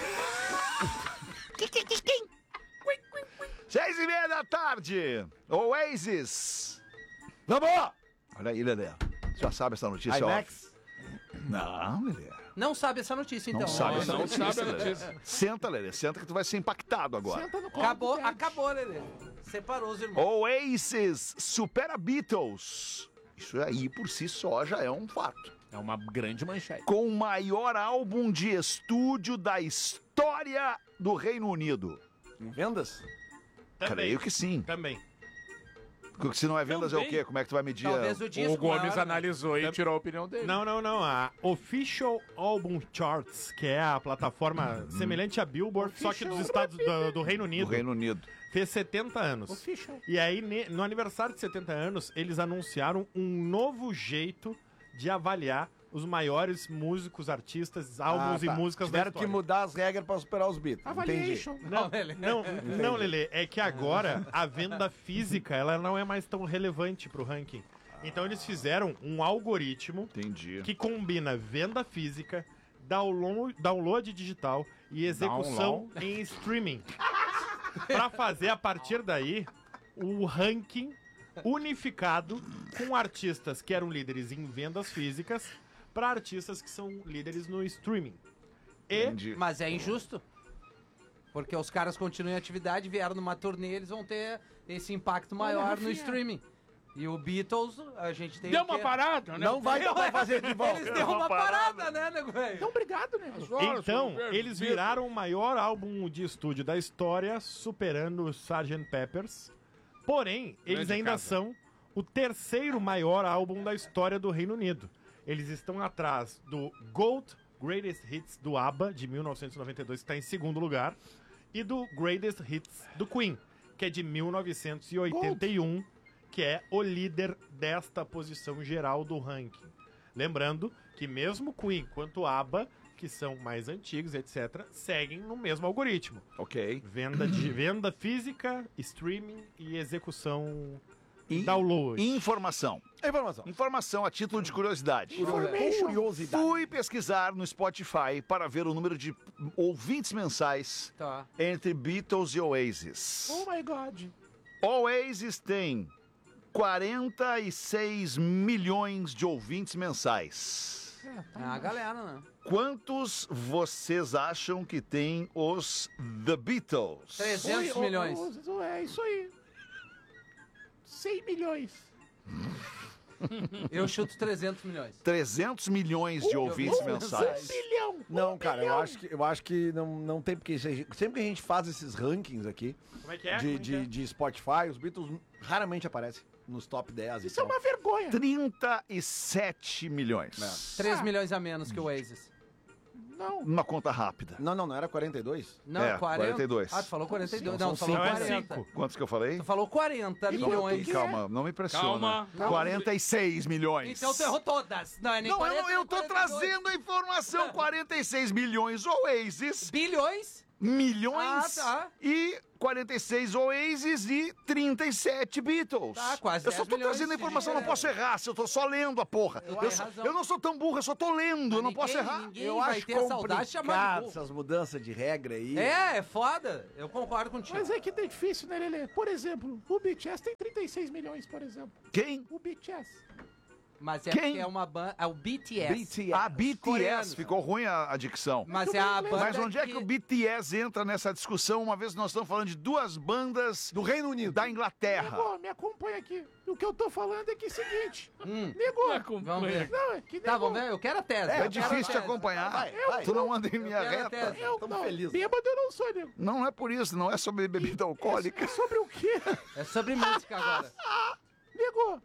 Seis e meia da tarde, Oasis. Vamos! Olha aí, Lelê. Já sabe essa notícia, ó. IMAX? Não, Lelê. Não sabe essa notícia, então. Não sabe essa não notícia, sabe a Lelê. notícia. Senta, Lelê. Senta que tu vai ser impactado agora. Acabou, acabou, Lelê. Separou os irmãos. Oasis supera Beatles. Isso aí por si só já é um fato. É uma grande manchete. Com o maior álbum de estúdio da história do Reino Unido. Em vendas? Creio que sim. Também. Porque se não é vendas é o quê? Como é que tu vai medir? Talvez o disco O Gomes maior, né? analisou e tirou a opinião dele. Não, não, não. A Official Album Charts, que é a plataforma semelhante a Billboard, só que dos Estados do, do Reino Unido, Do Reino Unido. fez setenta anos. Official. E aí, ne- no aniversário de setenta anos, eles anunciaram um novo jeito de avaliar os maiores músicos, artistas, álbuns Ah, tá. e músicas Tiveram da que história. mudar as regras pra superar os Beatles. Entendi. Avaliation. Não, não, não, Lelê, é que agora a venda física ela não é mais tão relevante pro ranking. Então eles fizeram um algoritmo Entendi. que combina venda física, download, download digital e execução em streaming. Pra fazer a partir daí o ranking unificado com artistas que eram líderes em vendas físicas para artistas que são líderes no streaming. E Entendi. Mas é injusto. Porque os caras continuam em atividade, vieram numa turnê, eles vão ter esse impacto maior no Rafinha. streaming. E o Beatles, a gente tem Deu o quê? uma parada, né? Não vai dar pra fazer de volta. Eles deu uma parada, né, nego velho? Então, obrigado, né? então, eles viraram o maior álbum de estúdio da história, superando o sergeant Pepper's. Porém, eles Grande ainda casa. são o terceiro maior álbum da história do Reino Unido. Eles estão atrás do Gold Greatest Hits do ABBA, de mil novecentos e noventa e dois, que está em segundo lugar, e do Greatest Hits do Queen, que é de mil novecentos e oitenta e um, que é o líder desta posição geral do ranking. Lembrando que mesmo Queen quanto ABBA, que são mais antigos, etcétera, seguem no mesmo algoritmo. Ok. Venda, de, venda física, streaming e execução E- download. Informação. Informação. Informação a título de curiosidade. Curiosidade. Fui pesquisar no Spotify para ver o número de ouvintes mensais Tá. entre Beatles e Oasis. Oh my God. Oasis tem quarenta e seis milhões de ouvintes mensais. É a galera, né? Quantos vocês acham que tem os The Beatles? trezentos Oi, milhões. ô, ô, É isso aí. cem milhões. Eu chuto trezentos milhões. trezentos milhões de ouvintes mensais. Bilhão. Não, cara, eu acho que, eu acho que não, não tem porque. se- Sempre que a gente faz esses rankings aqui Como é que é? de, Como é que de, é? de Spotify, os Beatles raramente aparecem nos top dez. Isso é então. uma vergonha. trinta e sete milhões. três milhões a menos que o Oasis. Não. Uma conta rápida. Não, não, não era quarenta e dois? Não, É, quarenta. quarenta e dois. Ah, tu falou quarenta e dois. Então Não, tu são falou Não, é quarenta. cinco. Quantos que eu falei? Tu falou quarenta milhões. Calma, não me pressiona. Calma. quarenta e seis milhões. Então tu errou todas. Não, é nem Não, quarenta, eu, não- nem eu tô quarenta e dois. trazendo a informação. quarenta e seis milhões Oasis, Bilhões? milhões Ah, tá. e quarenta e seis Oasis e trinta e sete Beatles. Tá, quase eu só dez tô milhões trazendo a de informação, não diferença. posso errar, se eu tô só lendo a porra. Tu Eu, tem sou- razão. eu não sou tão burro, eu só tô lendo, eu não Ninguém- posso errar. Ninguém Eu vai acho ter a saudade de chamar de complicado burro. essas mudanças de regra aí. É, é foda. Eu concordo contigo. Mas é que tá difícil, né, Lelê? Por exemplo, o B T S tem trinta e seis milhões, por exemplo. Quem? O B T S. Mas é Quem? porque é uma banda. É o B T S. B T S. A B T S, coreano. ficou ruim a, a dicção. Mas é a banda. Mas onde é que o B T S entra nessa discussão, uma vez que nós estamos falando de duas bandas Do Reino Unido. da Inglaterra? Nego, me acompanha aqui. O que eu tô falando é que é o seguinte. Hum, Nego. vamos ver. Não, é que nego. Tá, vamos ver. Eu quero a tese. É eu quero a difícil te tese. acompanhar. Vai, vai. Tu não anda em minha quero a reta. tese. Eu Tamo não, feliz. bêbado eu não sou, nego. Não, não é por isso, não é sobre bebida alcoólica. É sobre o quê? É sobre música agora. Nego,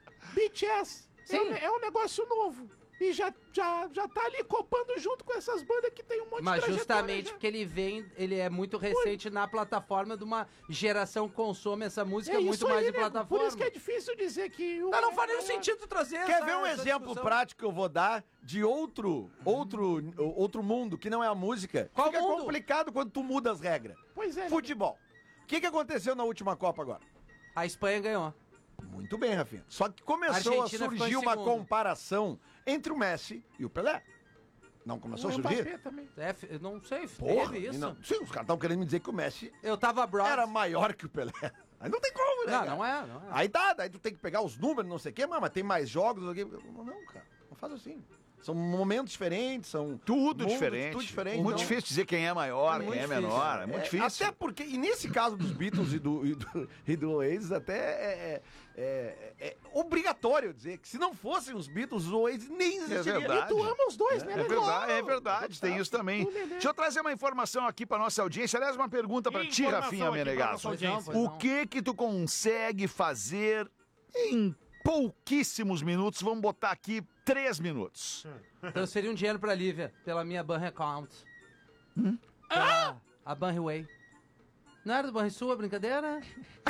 B T S é Sim. um, é um negócio novo. E já, já, já tá ali copando junto com essas bandas que tem um monte Mas de trajetória justamente já. porque ele vem, ele é muito recente na plataforma de uma geração que consome essa música É muito isso mais aí, em nego. plataforma. Por isso que é difícil dizer que... o- Não, não faz nenhum sentido trazer Quer essa- ver um essa exemplo discussão. prático que eu vou dar de outro, outro, outro mundo que não é a música? Qual Fica mundo? complicado quando tu muda as regras. Pois é. Futebol. O que, que aconteceu na última Copa agora? A Espanha ganhou. Muito bem, Rafinha. Só que começou a Argentina ficou surgir em uma segundo. comparação entre o Messi e o Pelé. Não começou a O surgir? Mbappé também. É, f- eu não sei, Porra, teve e isso. não- sim, os caras estavam querendo me dizer que o Messi Eu tava abroad. era maior que o Pelé. Aí não tem como, né? Não, cara? não é, não é. Aí tá, daí tu tem que pegar os números, não sei o quê, mas, mas tem mais jogos. Não, sei o quê. não, cara, não faz assim. São momentos diferentes, são... Tudo mundos, diferente. Tudo diferente. Muito então- difícil dizer quem é maior, É muito quem é difícil. menor. É muito É, difícil. Até porque, e nesse caso dos Beatles e do, e do, e do Oasis, até é, é- é- é obrigatório dizer que se não fossem os Beatles, o Oasis nem É existiria. verdade. E tu ama os dois, né? É verdade, é verdade, tem isso também. Deixa eu trazer uma informação aqui pra nossa audiência. Aliás, uma pergunta pra ti, Informação Rafinha aqui pra Menegasso. nossa audiência. Pois O não. que que tu consegue fazer em pouquíssimos minutos? Vamos botar aqui três minutos. Transferi um dinheiro pra Lívia, pela minha Ban Account. Hum? Pela a Banriway. Não era do Banrisul a brincadeira?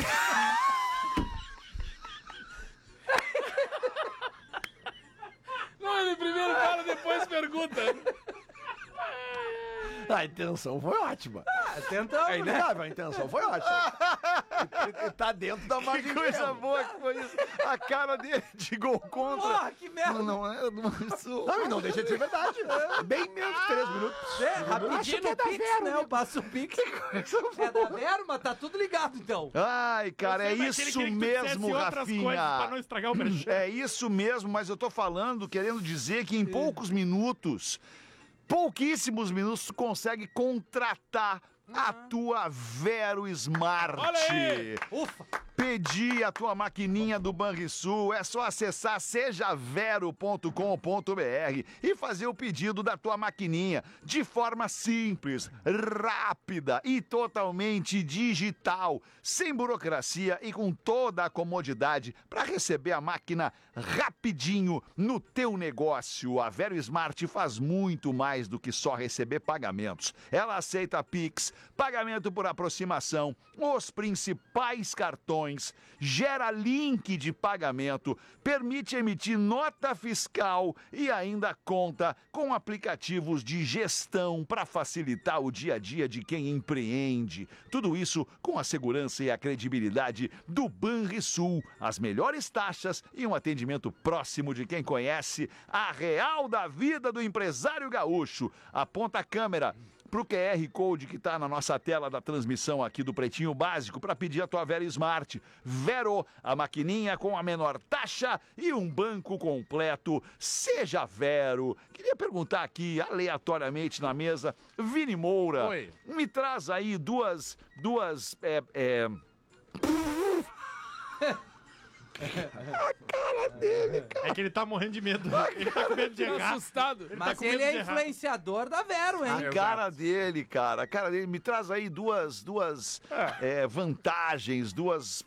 Não, ele primeiro fala, depois pergunta. A intenção foi ótima. Ah, tentamos, É né? inegável, a intenção foi ótima. E, e tá dentro da Que margem de coisa erro. boa que foi isso. A cara dele de gol contra. Porra, que merda! Não, não é do Banrisul. Não, e não deixa de ser verdade. Bem menos de três minutos. É, rapidinho no Pix, né? Eu passo o Pix. É da Vero, mas tá tudo ligado, então. Ai, cara, é Eu sei, mas ele isso queria que tu mesmo, dissesse outras coisas pra não Rafinha. estragar o merchan. É isso mesmo, mas eu tô falando, querendo dizer que em poucos minutos, pouquíssimos minutos, tu consegue contratar a tua Vero Smart. Olha aí! Ufa! Pedir a tua maquininha do Banrisul, é só acessar seja vero ponto com ponto br e fazer o pedido da tua maquininha de forma simples, rápida e totalmente digital, sem burocracia e com toda a comodidade para receber a máquina rapidinho no teu negócio. A Vero Smart faz muito mais do que só receber pagamentos. Ela aceita Pix, pagamento por aproximação, os principais cartões, gera link de pagamento, permite emitir nota fiscal e ainda conta com aplicativos de gestão para facilitar o dia a dia de quem empreende. Tudo isso com a segurança e a credibilidade do Banrisul, as melhores taxas e um atendimento próximo de quem conhece a real da vida do empresário gaúcho. Aponta a câmera pro Q R Code que tá na nossa tela da transmissão aqui do Pretinho Básico para pedir a tua Vero Smart. Vero, a maquininha com a menor taxa e um banco completo. Seja Vero. Queria perguntar aqui, aleatoriamente na mesa, Vini Moura, Oi. me traz aí duas, duas, é, é... É que ele tá morrendo de medo. Ele tá com medo de Tô errar. assustado. Ele tá Mas com ele medo é de errar. influenciador da Vero, hein? A cara dele, cara, a cara dele. Me traz aí duas, duas é, vantagens, duas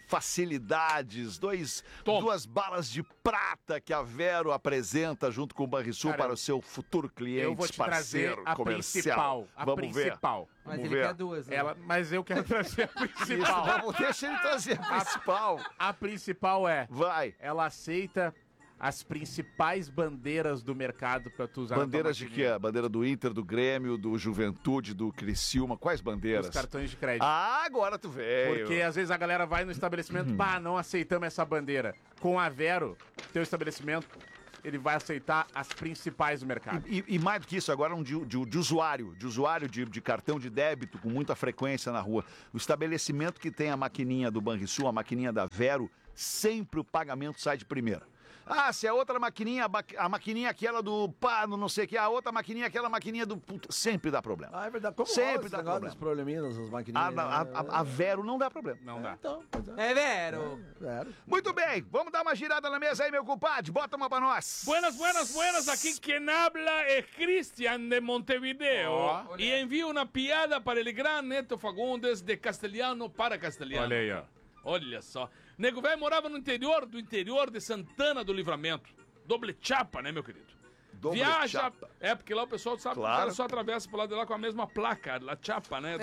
facilidades, dois, Toma. duas balas de prata que a Vero apresenta junto com o Banrisul Cara, para o seu futuro cliente, Eu vou te trazer parceiro a comercial. principal. A Vamos principal. Mas Vamos ele ver. quer duas, né? Ela, mas eu quero trazer a ver. Isso, principal. vamos, deixa ele trazer a principal. A principal é, Vai. ela aceita as principais bandeiras do mercado pra tu usar na tua Bandeiras de maquininha. quê? Bandeira do Inter, do Grêmio, do Juventude, do Criciúma. Quais bandeiras? Os cartões de crédito. Ah, agora tu veio. Porque às vezes a galera vai no estabelecimento, pá, não aceitamos essa bandeira. Com a Vero, teu estabelecimento, ele vai aceitar as principais do mercado. E, e mais do que isso, agora um de, de- de usuário, de usuário de, de cartão de débito com muita frequência na rua. O estabelecimento que tem a maquininha do Banrisul, a maquininha da Vero, sempre o pagamento sai de primeira. Ah, se a outra maquininha, a ba- a maquininha aquela do pá, no não sei o que, a outra maquininha, aquela maquininha do... puta, sempre dá problema. Ah, é verdade. Como Sempre rola esse dá negócio problema. dos probleminhas, essas A, maquininhas? a, a- a Vero não dá problema. Não dá. Então, pois é. É Vero. Zero. Muito bem, vamos dar uma girada na mesa aí, meu compadre. Bota uma pra nós. Buenas, buenas, buenas. Aquí quien habla es Cristian de Montevideo. Oh. y envío una piada para el gran Neto Fagundes de Castelhano para Castelhano. Olha aí, ó. Olha só. Nego velho morava no interior do interior de Santana do Livramento. Doble chapa, né, meu querido? Doble Viaja. chapa. É, porque lá o pessoal sabe Claro. que o cara só atravessa por lá de lá com a mesma placa, la chapa, né? De,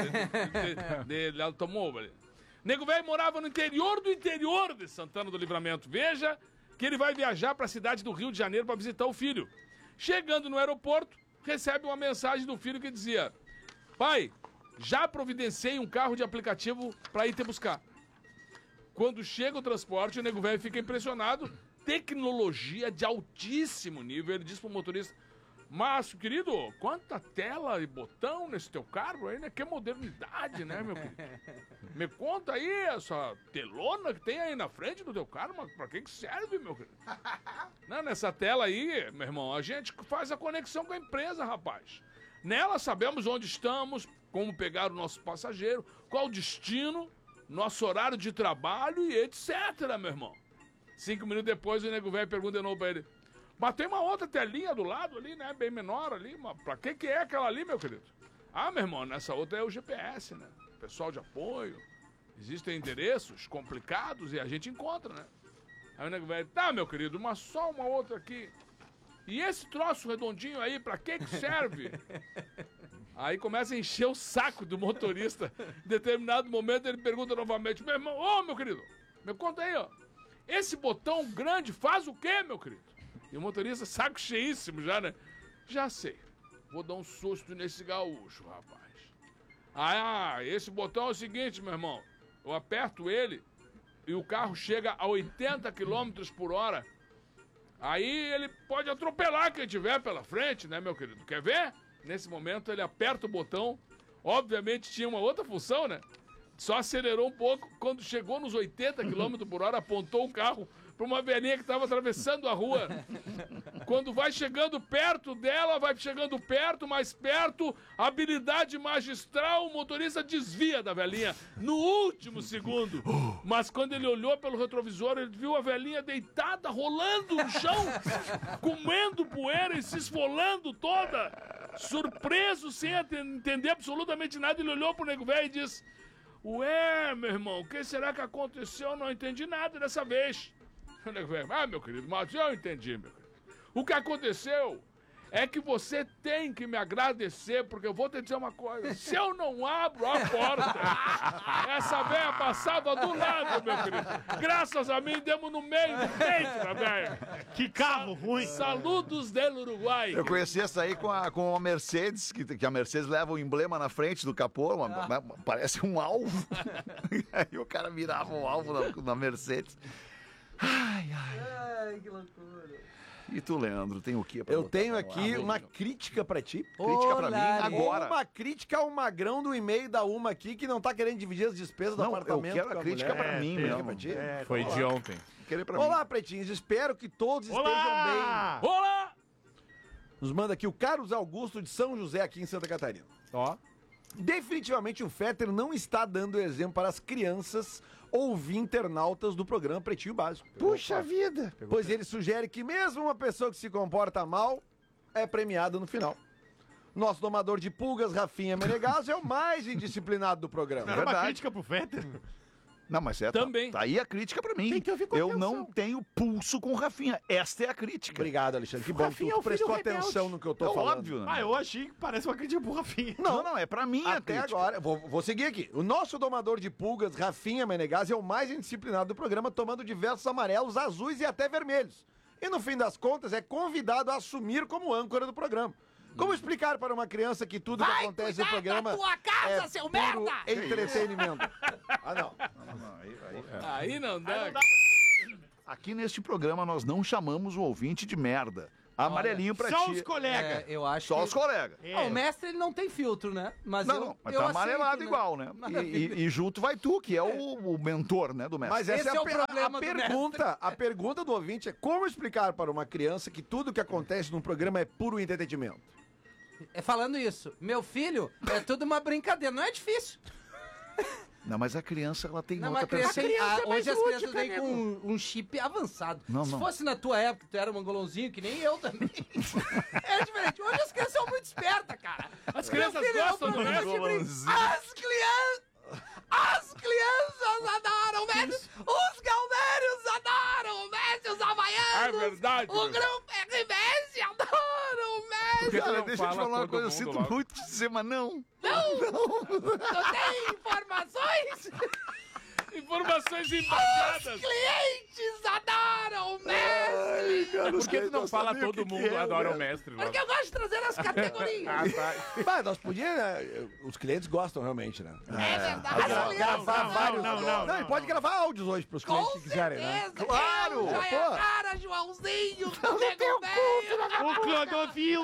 de, de, de automóvel. Nego velho morava no interior do interior de Santana do Livramento. Veja que ele vai viajar para a cidade do Rio de Janeiro para visitar o filho. Chegando no aeroporto, recebe uma mensagem do filho que dizia: pai, já providenciei um carro de aplicativo para ir te buscar. Quando chega o transporte, o nego velho fica impressionado. Tecnologia de altíssimo nível. Ele diz pro motorista: Mas, querido, quanta tela e botão nesse teu carro aí, né? Que modernidade, né, meu querido? Me conta aí essa telona que tem aí na frente do teu carro, mas pra que que serve, meu querido? Não, nessa tela aí, meu irmão, a gente faz a conexão com a empresa, rapaz. Nela sabemos onde estamos, como pegar o nosso passageiro, qual o destino, nosso horário de trabalho e etcétera, meu irmão. Cinco minutos depois, o nego velho pergunta de novo pra ele. Mas tem uma outra telinha do lado ali, né? Bem menor ali. Mas pra que que é aquela ali, meu querido? Ah, meu irmão, nessa outra é o G P S, né? Pessoal de apoio. Existem endereços complicados e a gente encontra, né? Aí o nego velho, tá, meu querido, mas só uma outra aqui. E esse troço redondinho aí, pra que que serve? Aí começa a encher o saco do motorista. Em determinado momento ele pergunta novamente, meu irmão, ô, meu querido, me conta aí, ó. Esse botão grande faz o quê, meu querido? E o motorista, saco cheíssimo já, né? Já sei. Vou dar um susto nesse gaúcho, rapaz. Ah, esse botão é o seguinte, meu irmão. Eu aperto ele e o carro chega a oitenta quilômetros por hora. Aí ele pode atropelar quem tiver pela frente, né, meu querido? Quer ver? Nesse momento ele aperta o botão. Obviamente tinha uma outra função, né? Só acelerou um pouco. Quando chegou nos oitenta quilômetros por hora, apontou o carro para uma velhinha que estava atravessando a rua. Quando vai chegando perto dela, vai chegando perto, mais perto, habilidade magistral, o motorista desvia da velhinha no último segundo. Mas quando ele olhou pelo retrovisor, ele viu a velhinha deitada, rolando no chão, comendo poeira e se esfolando toda. Surpreso, sem entender absolutamente nada, ele olhou pro nego velho e disse: ué, meu irmão, o que será que aconteceu? Eu não entendi nada dessa vez. O nego velho, ah, meu querido, mas eu entendi, meu querido. O que aconteceu é que você tem que me agradecer, porque eu vou te dizer uma coisa. Se eu não abro a porta, essa velha passava do lado, meu querido. Graças a mim, demos no meio do peito da velha. Que carro ruim. Saludos del Uruguai. Eu conheci essa aí com a, com a Mercedes, que, que a Mercedes leva o emblema na frente do capô, uma, uma, parece um alvo. E aí o cara virava um alvo na, na Mercedes. Ai, ai. Ai, que loucura. E tu, Leandro, tem o quê pra Eu botar tenho no aqui ar? uma crítica pra ti. Crítica pra mim Lari. agora. Uma crítica ao magrão do e-mail da Uma aqui, que não tá querendo dividir as despesas do Não, eu apartamento. quero com a crítica mulher. pra mim Crítica mesmo. pra ti? Foi de ontem. Querer pra mim. Olá, pretinhos. Espero que todos estejam Olá! Olá! bem. Nos manda aqui o Carlos Augusto de São José, aqui em Santa Catarina. Ó. Definitivamente o Fetter não está dando exemplo para as crianças ouvir internautas do programa Pretinho Básico. Puxa vida. Pois ele sugere que mesmo uma pessoa que se comporta mal é premiada no final. Nosso domador de pulgas, Rafinha Menegas, é o mais indisciplinado do programa. Era uma Verdade. crítica pro Fetter? Não, mas é, Também. Tá, tá aí a crítica pra mim. Tem que ouvir com Eu atenção. não tenho pulso com o Rafinha. Esta é a crítica. Obrigado, Alexandre. Que bom que Rafinha é tu o filho prestou rebelde. atenção no que eu tô É falando. óbvio, né? Ah, eu achei que parece uma crítica pro Rafinha. Não, não, é pra mim a Até crítica. agora, vou, vou seguir aqui. O nosso domador de pulgas, Rafinha Menegas, é o mais indisciplinado do programa, tomando diversos amarelos, azuis e até vermelhos. E no fim das contas, é convidado a assumir como âncora do programa. Como explicar para uma criança que tudo que Vai acontece no cuidar programa da tua casa, é seu puro merda! entretenimento? Ah, não. Aí não dá. Aqui neste programa nós não chamamos o ouvinte de merda. Amarelinho pra Só ti. os colegas. É, eu acho Só que... os colegas. Ah, o mestre, ele não tem filtro, né? Mas Não, eu, não, mas eu tá aceito, amarelado né? igual, né? E, Maravilha. e- e junto vai tu, que é o, o mentor, né, do mestre. Mas essa Esse é, é a, o per- problema a do pergunta. A pergunta do ouvinte é como explicar para uma criança que tudo que acontece num programa é puro entretenimento? É falando isso, meu filho, é tudo uma brincadeira, não é difícil. Não, mas a criança, ela tem Não, outra mas criança, percepção. tem- criança ah, é mais hoje as crianças lúdica, vêm nego. com um, um chip avançado. Não, Se não. fosse na tua época, tu era um mangolãozinho, que nem eu também. É diferente. Hoje as crianças são muito espertas, cara. As crianças Meu filho é um gostam do programa mesmo. de brin- As crianças... As crianças adoram o Messi. Os galvérios adoram o Messi, os havaianos. É verdade, O meu. grupo R B S adora o Messi. que tu Cara, não deixa eu te fala falar uma todo coisa, eu mundo sinto logo? muito te dizer, mas não. Tu tem informações? Informações embasadas. Os clientes adoram o mestre. Por que tu não fala todo mundo adora o mestre? Porque eu gosto de trazer as categorias. Ah, tá. Mas nós podíamos, né? Os clientes gostam realmente, né? É verdade. Gra- As gravar crianças vários. não, não, não, ele pode gravar áudios hoje pros clientes Com que quiserem, né? certeza. Claro! Eu, já é Pô. cara, Joãozinho. Nego velho. O Clodovil.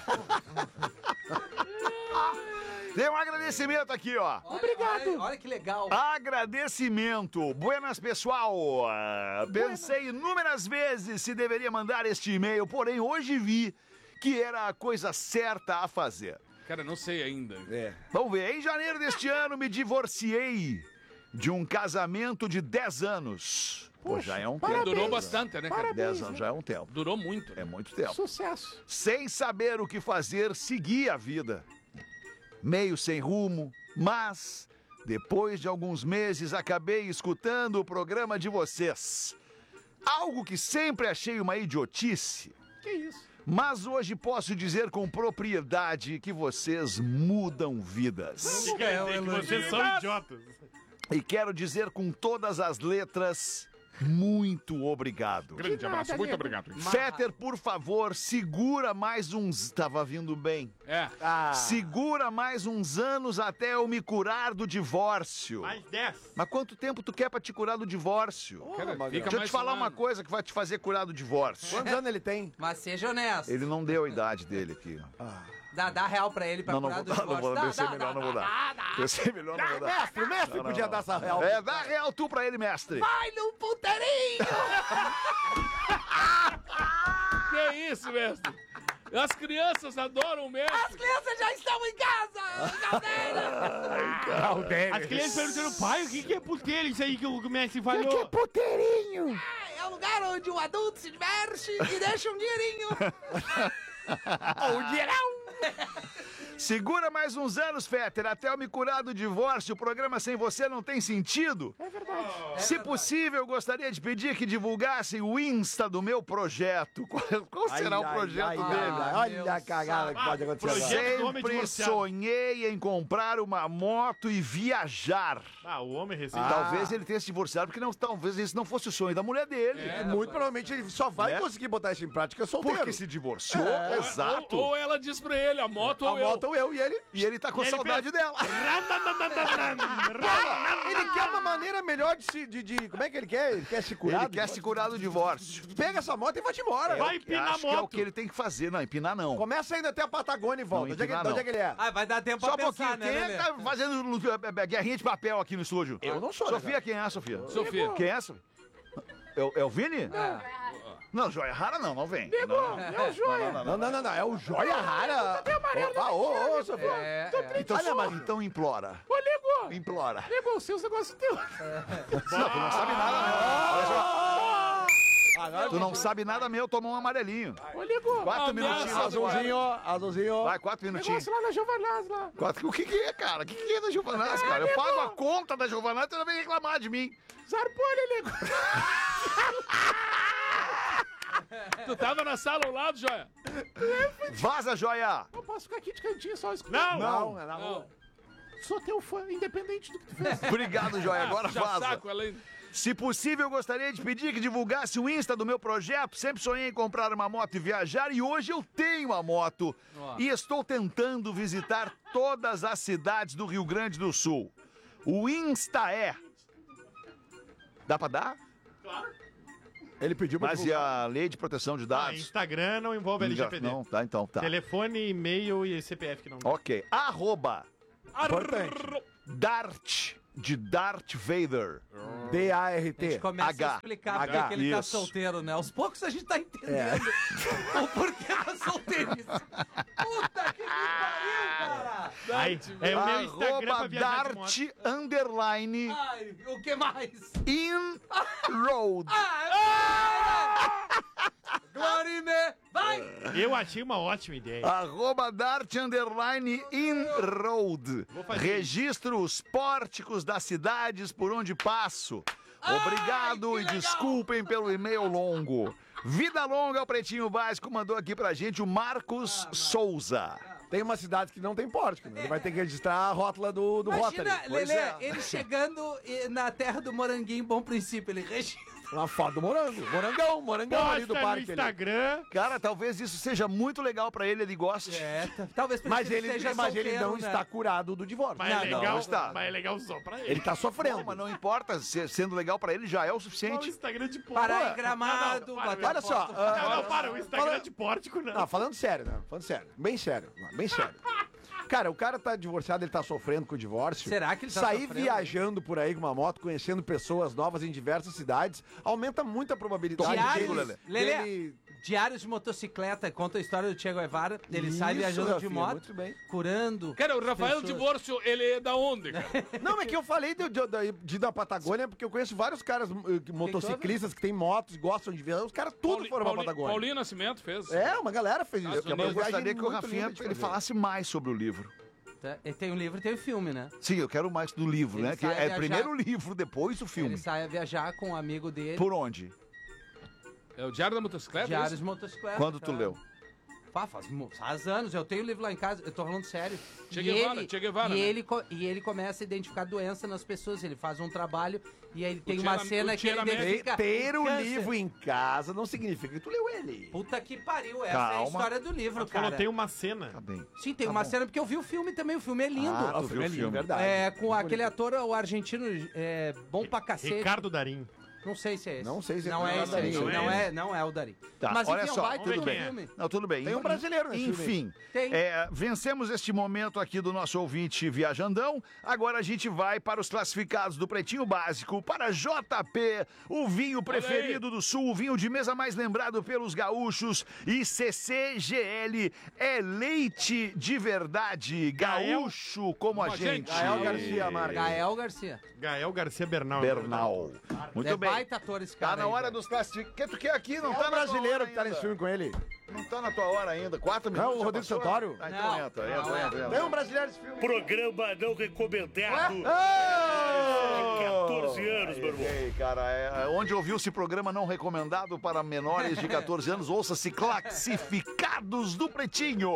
Tem um agradecimento aqui, ó. Obrigado. Olha, olha que legal. Agradecimento. Buenas, pessoal. Ah, Pensei inúmeras vezes se deveria mandar este e-mail, porém hoje vi que era a coisa certa a fazer. Cara, não sei ainda. É. Vamos ver, em janeiro deste ano me divorciei de um casamento de dez anos. Pô, já é um tempo. Durou bastante, né, cara? dez anos já é um tempo. Durou muito. É muito tempo. Sucesso. Sem saber o que fazer, segui a vida. Meio sem rumo, mas depois de alguns meses acabei escutando o programa de vocês. Algo que sempre achei uma idiotice. Que isso? Mas hoje posso dizer com propriedade que vocês mudam vidas. Que quer dizer que vocês são idiotas. E quero dizer com todas as letras, muito obrigado. Grande abraço, muito obrigado. Fetter, por favor, segura mais uns... Tava vindo bem. É. Ah, Segura mais uns anos até eu me curar do divórcio. Mais dez. Mas quanto tempo tu quer pra te curar do divórcio? Cara, Magrão. fica Deixa eu mais te falar um uma ano. coisa que vai te fazer curar do divórcio. quantos anos ele tem? Mas seja honesto. Ele não deu a idade dele aqui. Dá, dá real pra ele pra Não, não curar vou do dar, não vou divórcio. dar. Pensei Dá, melhor, dá, não vou dá, dar. dá, dá. Pensei melhor, não vou dar. Mestre, o mestre Não, não, podia não. dar essa real. É, dá real tu pra ele, mestre. Vai no puteirinho. Que isso, mestre? As crianças adoram o As mestre. crianças já estão em casa. Galdeira. As crianças perguntando, pai, o que que é puteiro isso aí que o Messi falou? puteirinho? É o lugar onde o adulto se diverte e deixa um dinheirinho. O dinheirão. Segura mais uns anos, Fetter, até eu me curar do divórcio. O programa sem você não tem sentido. É verdade. Se possível, gostaria de pedir que divulgassem o Insta do meu projeto. Qual, qual será Ai, o ai, projeto ai, dele? ai, Olha a cagada que pode acontecer agora. projeto do homem Sempre divorciado. sonhei em comprar uma moto e viajar. Ah, o homem recém... Talvez ele tenha se divorciado porque não, talvez esse não fosse o sonho da mulher dele. E muito provavelmente ele só vai Né? conseguir botar isso em prática solteiro. Porque se divorciou, É. exato. Ou, ou ela diz pra ele, a moto A ou eu. moto ou eu e ele. E ele tá com E ele saudade dela. Ele quer uma maneira melhor de se. De, de- como é que ele quer? Ele quer se curar? Ele quer se curar do divórcio. Pega essa moto e vai-te embora. Vai empinar a Acho que é o moto. que ele tem que fazer. Não, empinar não. Começa ainda até a Patagônia e volta. Não, Onde é que, empinar de onde não. é que ele é? Ah, vai dar tempo Só um pra pensar, pouquinho. né, Quem é Lelê? que tá fazendo é, é, guerrinha de papel aqui no estúdio? Eu não sou, né, Sofia, cara? quem é, Sofia? Sofia. Quem é, Sofia? É, o- é o Vini? Não. Não, joia rara não, não vem. Não, não. É o Não, não, não, não. É o Joia Rara. Ô, ô, ô, Sofia. É, é. Então, Olha, mas- então implora. Ô, Nego! Implora. Nego, os seus negócios teus. Não, tu não sabe nada, meu. Olha só. Tu não sabe nada meu, tomou um amarelinho. Ô, Nego! Quatro ameaça minutinhos, do Azulzinho, azulzinho. Vai, quatro minutinhos. Negócio lá na Giovanaz, lá. Quatro... O que que é, cara? O que que é da Giovanaz, cara? Eu pago a conta da Giovanaz, tu não vem reclamar de mim. Zarpolha, Nego! Tu tava na sala ao lado, Joia? Vaza, joia! Eu posso ficar aqui de cantinho só escutando. Não! Não, é na Não. rua. Sou teu fã, independente do que tu fez. Obrigado, joia. Agora Já vaza. saco ela ainda. Se possível, gostaria de pedir que divulgasse o Insta do meu projeto. Sempre sonhei em comprar uma moto e viajar e hoje eu tenho a moto. Ó. E estou tentando visitar todas as cidades do Rio Grande do Sul. O Insta é... Dá pra dar? Ele pediu pra Mas e divulgar. a lei de proteção de Ah, dados? Instagram não envolve L G P D. Não, tá, então tá. Telefone, e-mail e C P F que não... Ok. Arroba Importante. Dart, de Darth Vader. D A R A gente T. começa H. a explicar por H, que ele tá isso. solteiro, né? Aos poucos a gente tá entendendo o porquê da solteirice. Puta que me pariu, cara! Ai, é o meu Instagram pra Arroba viajar de moto. Dart, underline, Ai, o que mais? in road. Ah, Glorime! Vai! Eu achei uma ótima ideia. Arroba Dart, underline, in road. fazer Registro os pórticos das cidades por onde passo. Obrigado Ai, e que legal. desculpem pelo e-mail longo. Vida longa, o Pretinho Básico mandou aqui pra gente o Marcos Souza. Tem umas cidades que não tem pórtico, né? Ele vai ter que registrar a rótula do, do Imagina, Rotary. Lelê, é. ele chegando eh, na terra do Moranguinho, Bom Princípio, ele registra. Uma foto do morango. Morangão, morangão ali do Posta no parque. ali. Instagram. Cara, talvez isso seja muito legal pra ele, ele goste. É, t- talvez por Mas isso ele, seja mas ele não solteiro, né? está curado do divórcio. Mas Não, é legal, não está. mas é legal só pra ele. Ele tá sofrendo. Não, mas não importa, se- sendo legal pra ele já é o Só o suficiente. Instagram de pórtico. Parar em Gramado, Não, não, para, bater Olha só, foto. ah, Não, não, para, o Instagram Fala- de pórtico não. Não, falando sério, né? Falando sério. Bem sério. Bem sério. Cara, o cara tá divorciado, ele tá sofrendo com o divórcio. Será que ele tá Sair sofrendo? viajando por aí com uma moto, conhecendo pessoas novas em diversas cidades, aumenta muito a probabilidade Diários, dele, Lelê, dele- Diários de Motocicleta, conta a história do Che Guevara. Ele sai Isso, viajando de Rafinha, moto, muito bem. curando. Cara, o Rafael pessoas. Divórcio, ele é da onde, cara? Não, é que eu falei de, de, de, de ir da Patagônia, porque eu conheço vários caras eh, motociclistas que têm motos, gostam de viajar. Os caras tudo Pauli- foram pra Pauli- Patagônia. Paulinho Nascimento fez. É, uma galera fez isso. Estados É uma Unidos. Eu gostaria viagem que o muito Rafinha linda de ele fazer. falasse mais sobre o livro. Tá? E tem um livro e tem o filme, né? Sim, eu quero mais do livro, Ele né? Que sai é viajar- primeiro o livro, depois o filme. Ele sai a viajar com um amigo dele. Por onde? É o Diário da Motocicleta? Diários isso? de Motocicleta. Quando tu cara. leu? Pá, faz, mo- faz anos, eu tenho o livro lá em casa, eu tô falando sério. Che E Guevara, ele- Che Guevara, e, né? ele, co- e ele começa a identificar doença nas pessoas, ele faz um trabalho e aí ele tem Che uma era- cena o que Che ele era médico. identifica Ter o câncer. livro em casa não significa que tu leu ele. Puta que pariu, essa é a Calma. história do livro, Tu falou, cara. tem uma cena. Tá bem. Sim, tem uma cena, porque eu vi o filme também, o filme é lindo. Ah, tu o viu filme é o lindo, filme. verdade. É, com aquele ator, o argentino, é, bom pra cacete. Ricardo Darim. Não sei se é esse. Não sei se é Não é Ricardo esse aí. Darim. Não, Não é é, não é o Darim. Tá, Mas olha enfim, só, é um baita tudo do bem. filme. Não, tudo bem. Tem um brasileiro nesse filme aí. Enfim, Tem. é, vencemos este momento aqui do nosso ouvinte viajandão. Agora a gente vai para os classificados do Pretinho Básico, para J P, o vinho preferido do Sul, o vinho de mesa mais lembrado pelos gaúchos. E C C G L é leite de verdade, gaúcho como a Uma gente. gente. Gael Garcia Marques. Gael Garcia. Gael Garcia Bernal. Bernal. Muito é bem. baita ator esse Tá cara na aí, hora velho. dos classificados. Que tu quer aqui? Não É tá o na tua brasileiro hora que tá ainda. nesse filme com ele. Não tá na tua hora ainda. Quatro Não, minutos. o já Rodrigo passou? Santoro? Ah, então Não. entra, entra, Não, entra, entra. Tem um brasileiro nesse filme. Programa não recomendado. Ô! catorze anos, meu irmão. Ei, cara, é, onde ouviu-se programa não recomendado para menores de catorze anos, ouça-se Classificados do Pretinho.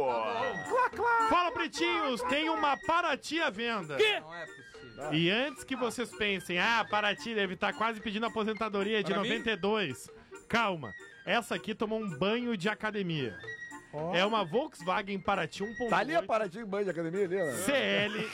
Fala, pretinhos, tem uma Paraty à venda. Não é possível. E antes que vocês pensem, ah, Paraty deve estar quase pedindo aposentadoria de Pra mim? noventa e dois. Calma, essa aqui tomou um banho de academia. É uma Volkswagen Paraty um ponto oito. Tá ali a Paraty banho de academia ali, né? C L,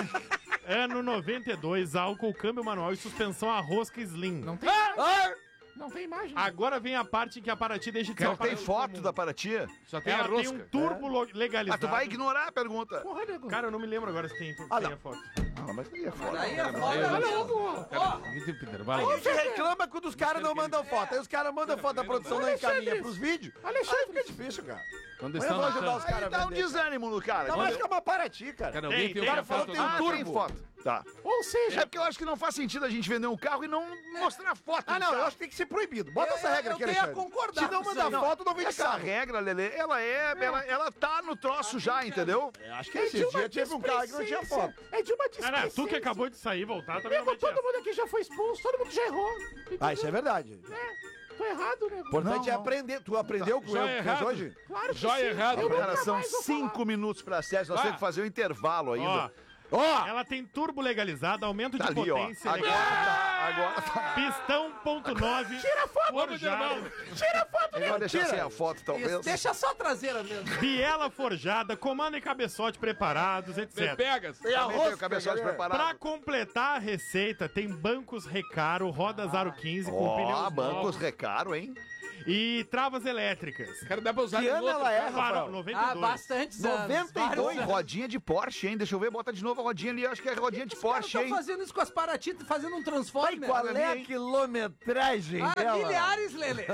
ano noventa e dois, álcool, câmbio manual e suspensão a rosca slim. Não tem, Ah! não tem imagem. Agora vem a parte que a Paraty deixa de ser Não um tem aparelho foto comum. da Paraty? Só tem a Ela tem rosca. um turbo lo- Ah, legalizado. tu vai ignorar a pergunta. Porra, nego. Cara, eu não me lembro agora se tem, Ah, tem não. a foto. Ah, mas aí é foda. Aí é Aí, foda, olha mesmo. Ó, Vai A gente reclama quando os caras não mandam foto. Aí os caras mandam foto da produção, não encaminha pros vídeos. Aí fica difícil, cara. Quando Mas estão eu vou ajudar matando. os Aí caras a dá um vender, cara. desânimo no cara. Tá mais que é uma Paraty, cara. Cara, Tem, alguém tem tem. uma O cara foto falou que tem um Ah, do- turbo. tem foto. Tá. Ou seja, É porque eu acho que não faz sentido a gente vender um carro e não mostrar foto. Ah, do não, eu carro. acho que tem que ser proibido. Bota Eu- essa regra eu aqui, tenho a Alexandre. concordar Se não com isso mandar aí. foto, não vende Essa carro. regra, Lelê, ela é. Ela, ela tá no troço já, entendeu? Acho que esse dia tive um carro que não tinha foto. é de uma Cara, tu que displicência. acabou de sair e voltar, também não Nego, vai todo tirar. mundo aqui já foi expulso, todo mundo já errou. Ah, isso é verdade. É, tô errado, nego. O importante Não, é não. aprender. Tu aprendeu com o Já erro é que fez errado. hoje? Claro que Joia sim. errado. Eu nunca Cara, são mais vou cinco falar. minutos para sete. Nós Ah. temos que fazer o intervalo Ó, ainda. Ó! ela tem turbo legalizado, aumento Tá de ali, ó. potência, Agora legal. tá. Agora tá. Pistão ponto nove. Tira a foto, forjado, Tira a foto, Melhor deixar tira. sem a foto, talvez. isso, deixa só a traseira mesmo. biela forjada, comando e cabeçote preparados, Vê etcétera. pegas. E a Também tem o rosca, cabeçote galera. Pra preparado. completar a receita, tem bancos Recaro, rodas Aro quinze com Ó, pneus bancos novos recaro, hein? e travas elétricas. Cara, dá pra usar Que de ano outro ela é, carro. Para Rafael? noventa e Ah, dois. bastante anos. noventa e dois. vários anos. Rodinha de Porsche, hein? Deixa eu ver, bota de novo a rodinha ali. Acho que é rodinha de Os caras Porsche, estão hein? fazendo isso com as Paraty, fazendo um Ai, Transformer. qual ali, é a hein? quilometragem Ah, dela? milhares, Lelê.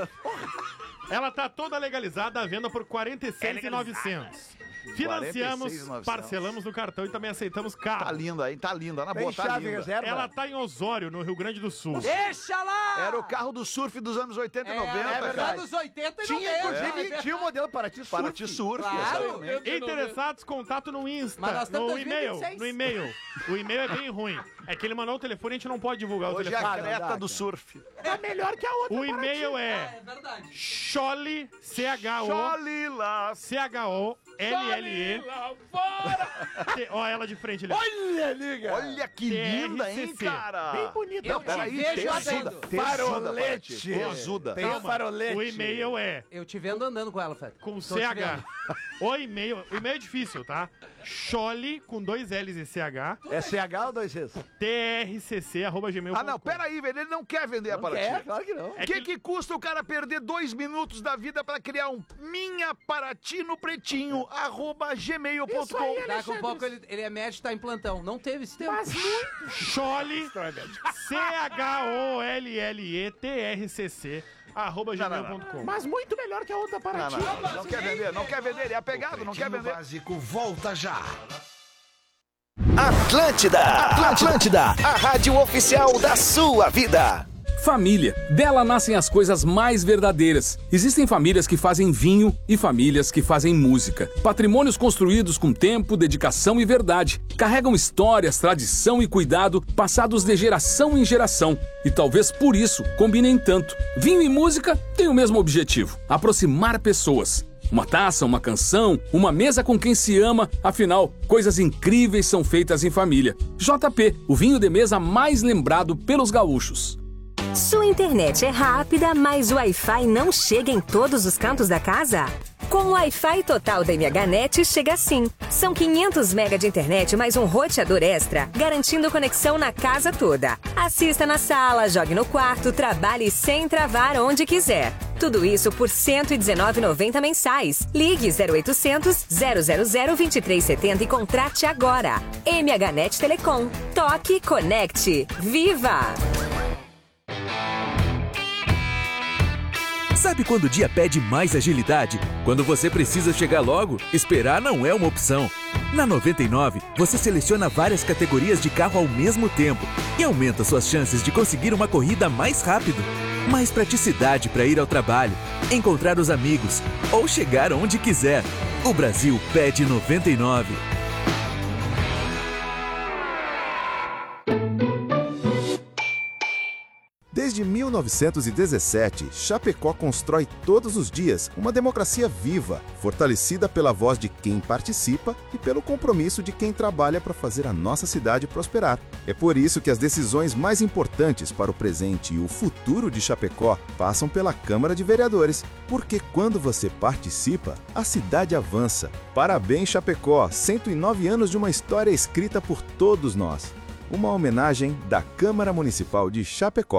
Ela tá toda legalizada à venda por quarenta e seis mil e novecentos. Financiamos, quarenta e seis mil e novecentos. parcelamos no cartão e também aceitamos Tá carro. linda, hein? Tá linda. Na Tem boa, tá chave linda. reserva? Ela tá em Osório, no Rio Grande do Sul. Deixa lá! Era o carro do surf dos anos oitenta e É, noventa, é cara. anos oitenta e Tinha, noventa. inclusive, é tinha o modelo Paraty Surf. Paraty Surf, Claro. exatamente. Interessados, contato no Insta, Mas nós estamos no em dois mil e e-mail. vinte e seis. No e-mail. O e-mail é bem ruim. É que ele mandou o telefone e a gente não pode divulgar o Hoje é telefone. a não creta dá, do cara. surf. É melhor que a outra. O e-mail É, é é verdade. Chole, C H O, Cholilas. C H O, L L E. lá fora. T- Ó, ela de frente ali. Olha, liga! Olha que linda, hein, T R C C. cara? Bem bonita. Eu cara. te vejo tesuda, andando. tesuda, Farolete. Pati, tesuda. Tem o farolete. O e-mail é Eu te vendo andando com ela, Fred. com Tô C te H. vendo. O e-mail, o e-mail é difícil, tá? Chole com dois L's e C H, É C H ou dois Cs? T R C C arroba gmail ponto com. Ah, não, peraí, velho, ele não quer vender a Não Paraty. quer, claro que não. O que, que custa o cara perder dois minutos da vida pra criar um Minha Paraty no Pretinho, arroba gmail ponto com? Daqui a pouco ele, ele é médico, tá em plantão. Não teve esse tempo. Chole, C H O L L E T R C C arroba gmail ponto com. Mas muito melhor que a outra Não, Paraty. não, não, não quer vender, não quer vender, ele é apegado, não quer vender. Básico volta já. Atlântida, Atlântida, a rádio oficial da sua vida. Família. Dela nascem as coisas mais verdadeiras. Existem famílias que fazem vinho e famílias que fazem música. Patrimônios construídos com tempo, dedicação e verdade. Carregam histórias, tradição e cuidado passados de geração em geração. E talvez por isso combinem tanto. Vinho e música têm o mesmo objetivo: aproximar pessoas. Uma taça, uma canção, uma mesa com quem se ama. Afinal, coisas incríveis são feitas em família. J P, o vinho de mesa mais lembrado pelos gaúchos. Sua internet é rápida, mas o Wi-Fi não chega em todos os cantos da casa? Com o Wi-Fi total da MHNet chega assim. São quinhentos megas de internet mais um roteador extra, garantindo conexão na casa toda. Assista na sala, jogue no quarto, trabalhe sem travar onde quiser. Tudo isso por cento e dezenove reais e noventa centavos mensais. Ligue zero oitocentos, zero zero zero, vinte e três setenta e contrate agora. MHNet Telecom. Toque, conecte. Viva! Sabe quando o dia pede mais agilidade? Quando você precisa chegar logo, esperar não é uma opção. Na noventa e nove, você seleciona várias categorias de carro ao mesmo tempo e aumenta suas chances de conseguir uma corrida mais rápido. Mais praticidade para ir ao trabalho, encontrar os amigos ou chegar onde quiser. O Brasil pede noventa e nove. Desde mil novecentos e dezessete, Chapecó constrói todos os dias uma democracia viva, fortalecida pela voz de quem participa e pelo compromisso de quem trabalha para fazer a nossa cidade prosperar. É por isso que as decisões mais importantes para o presente e o futuro de Chapecó passam pela Câmara de Vereadores, porque quando você participa, a cidade avança. Parabéns, Chapecó! cento e nove anos de uma história escrita por todos nós. Uma homenagem da Câmara Municipal de Chapecó.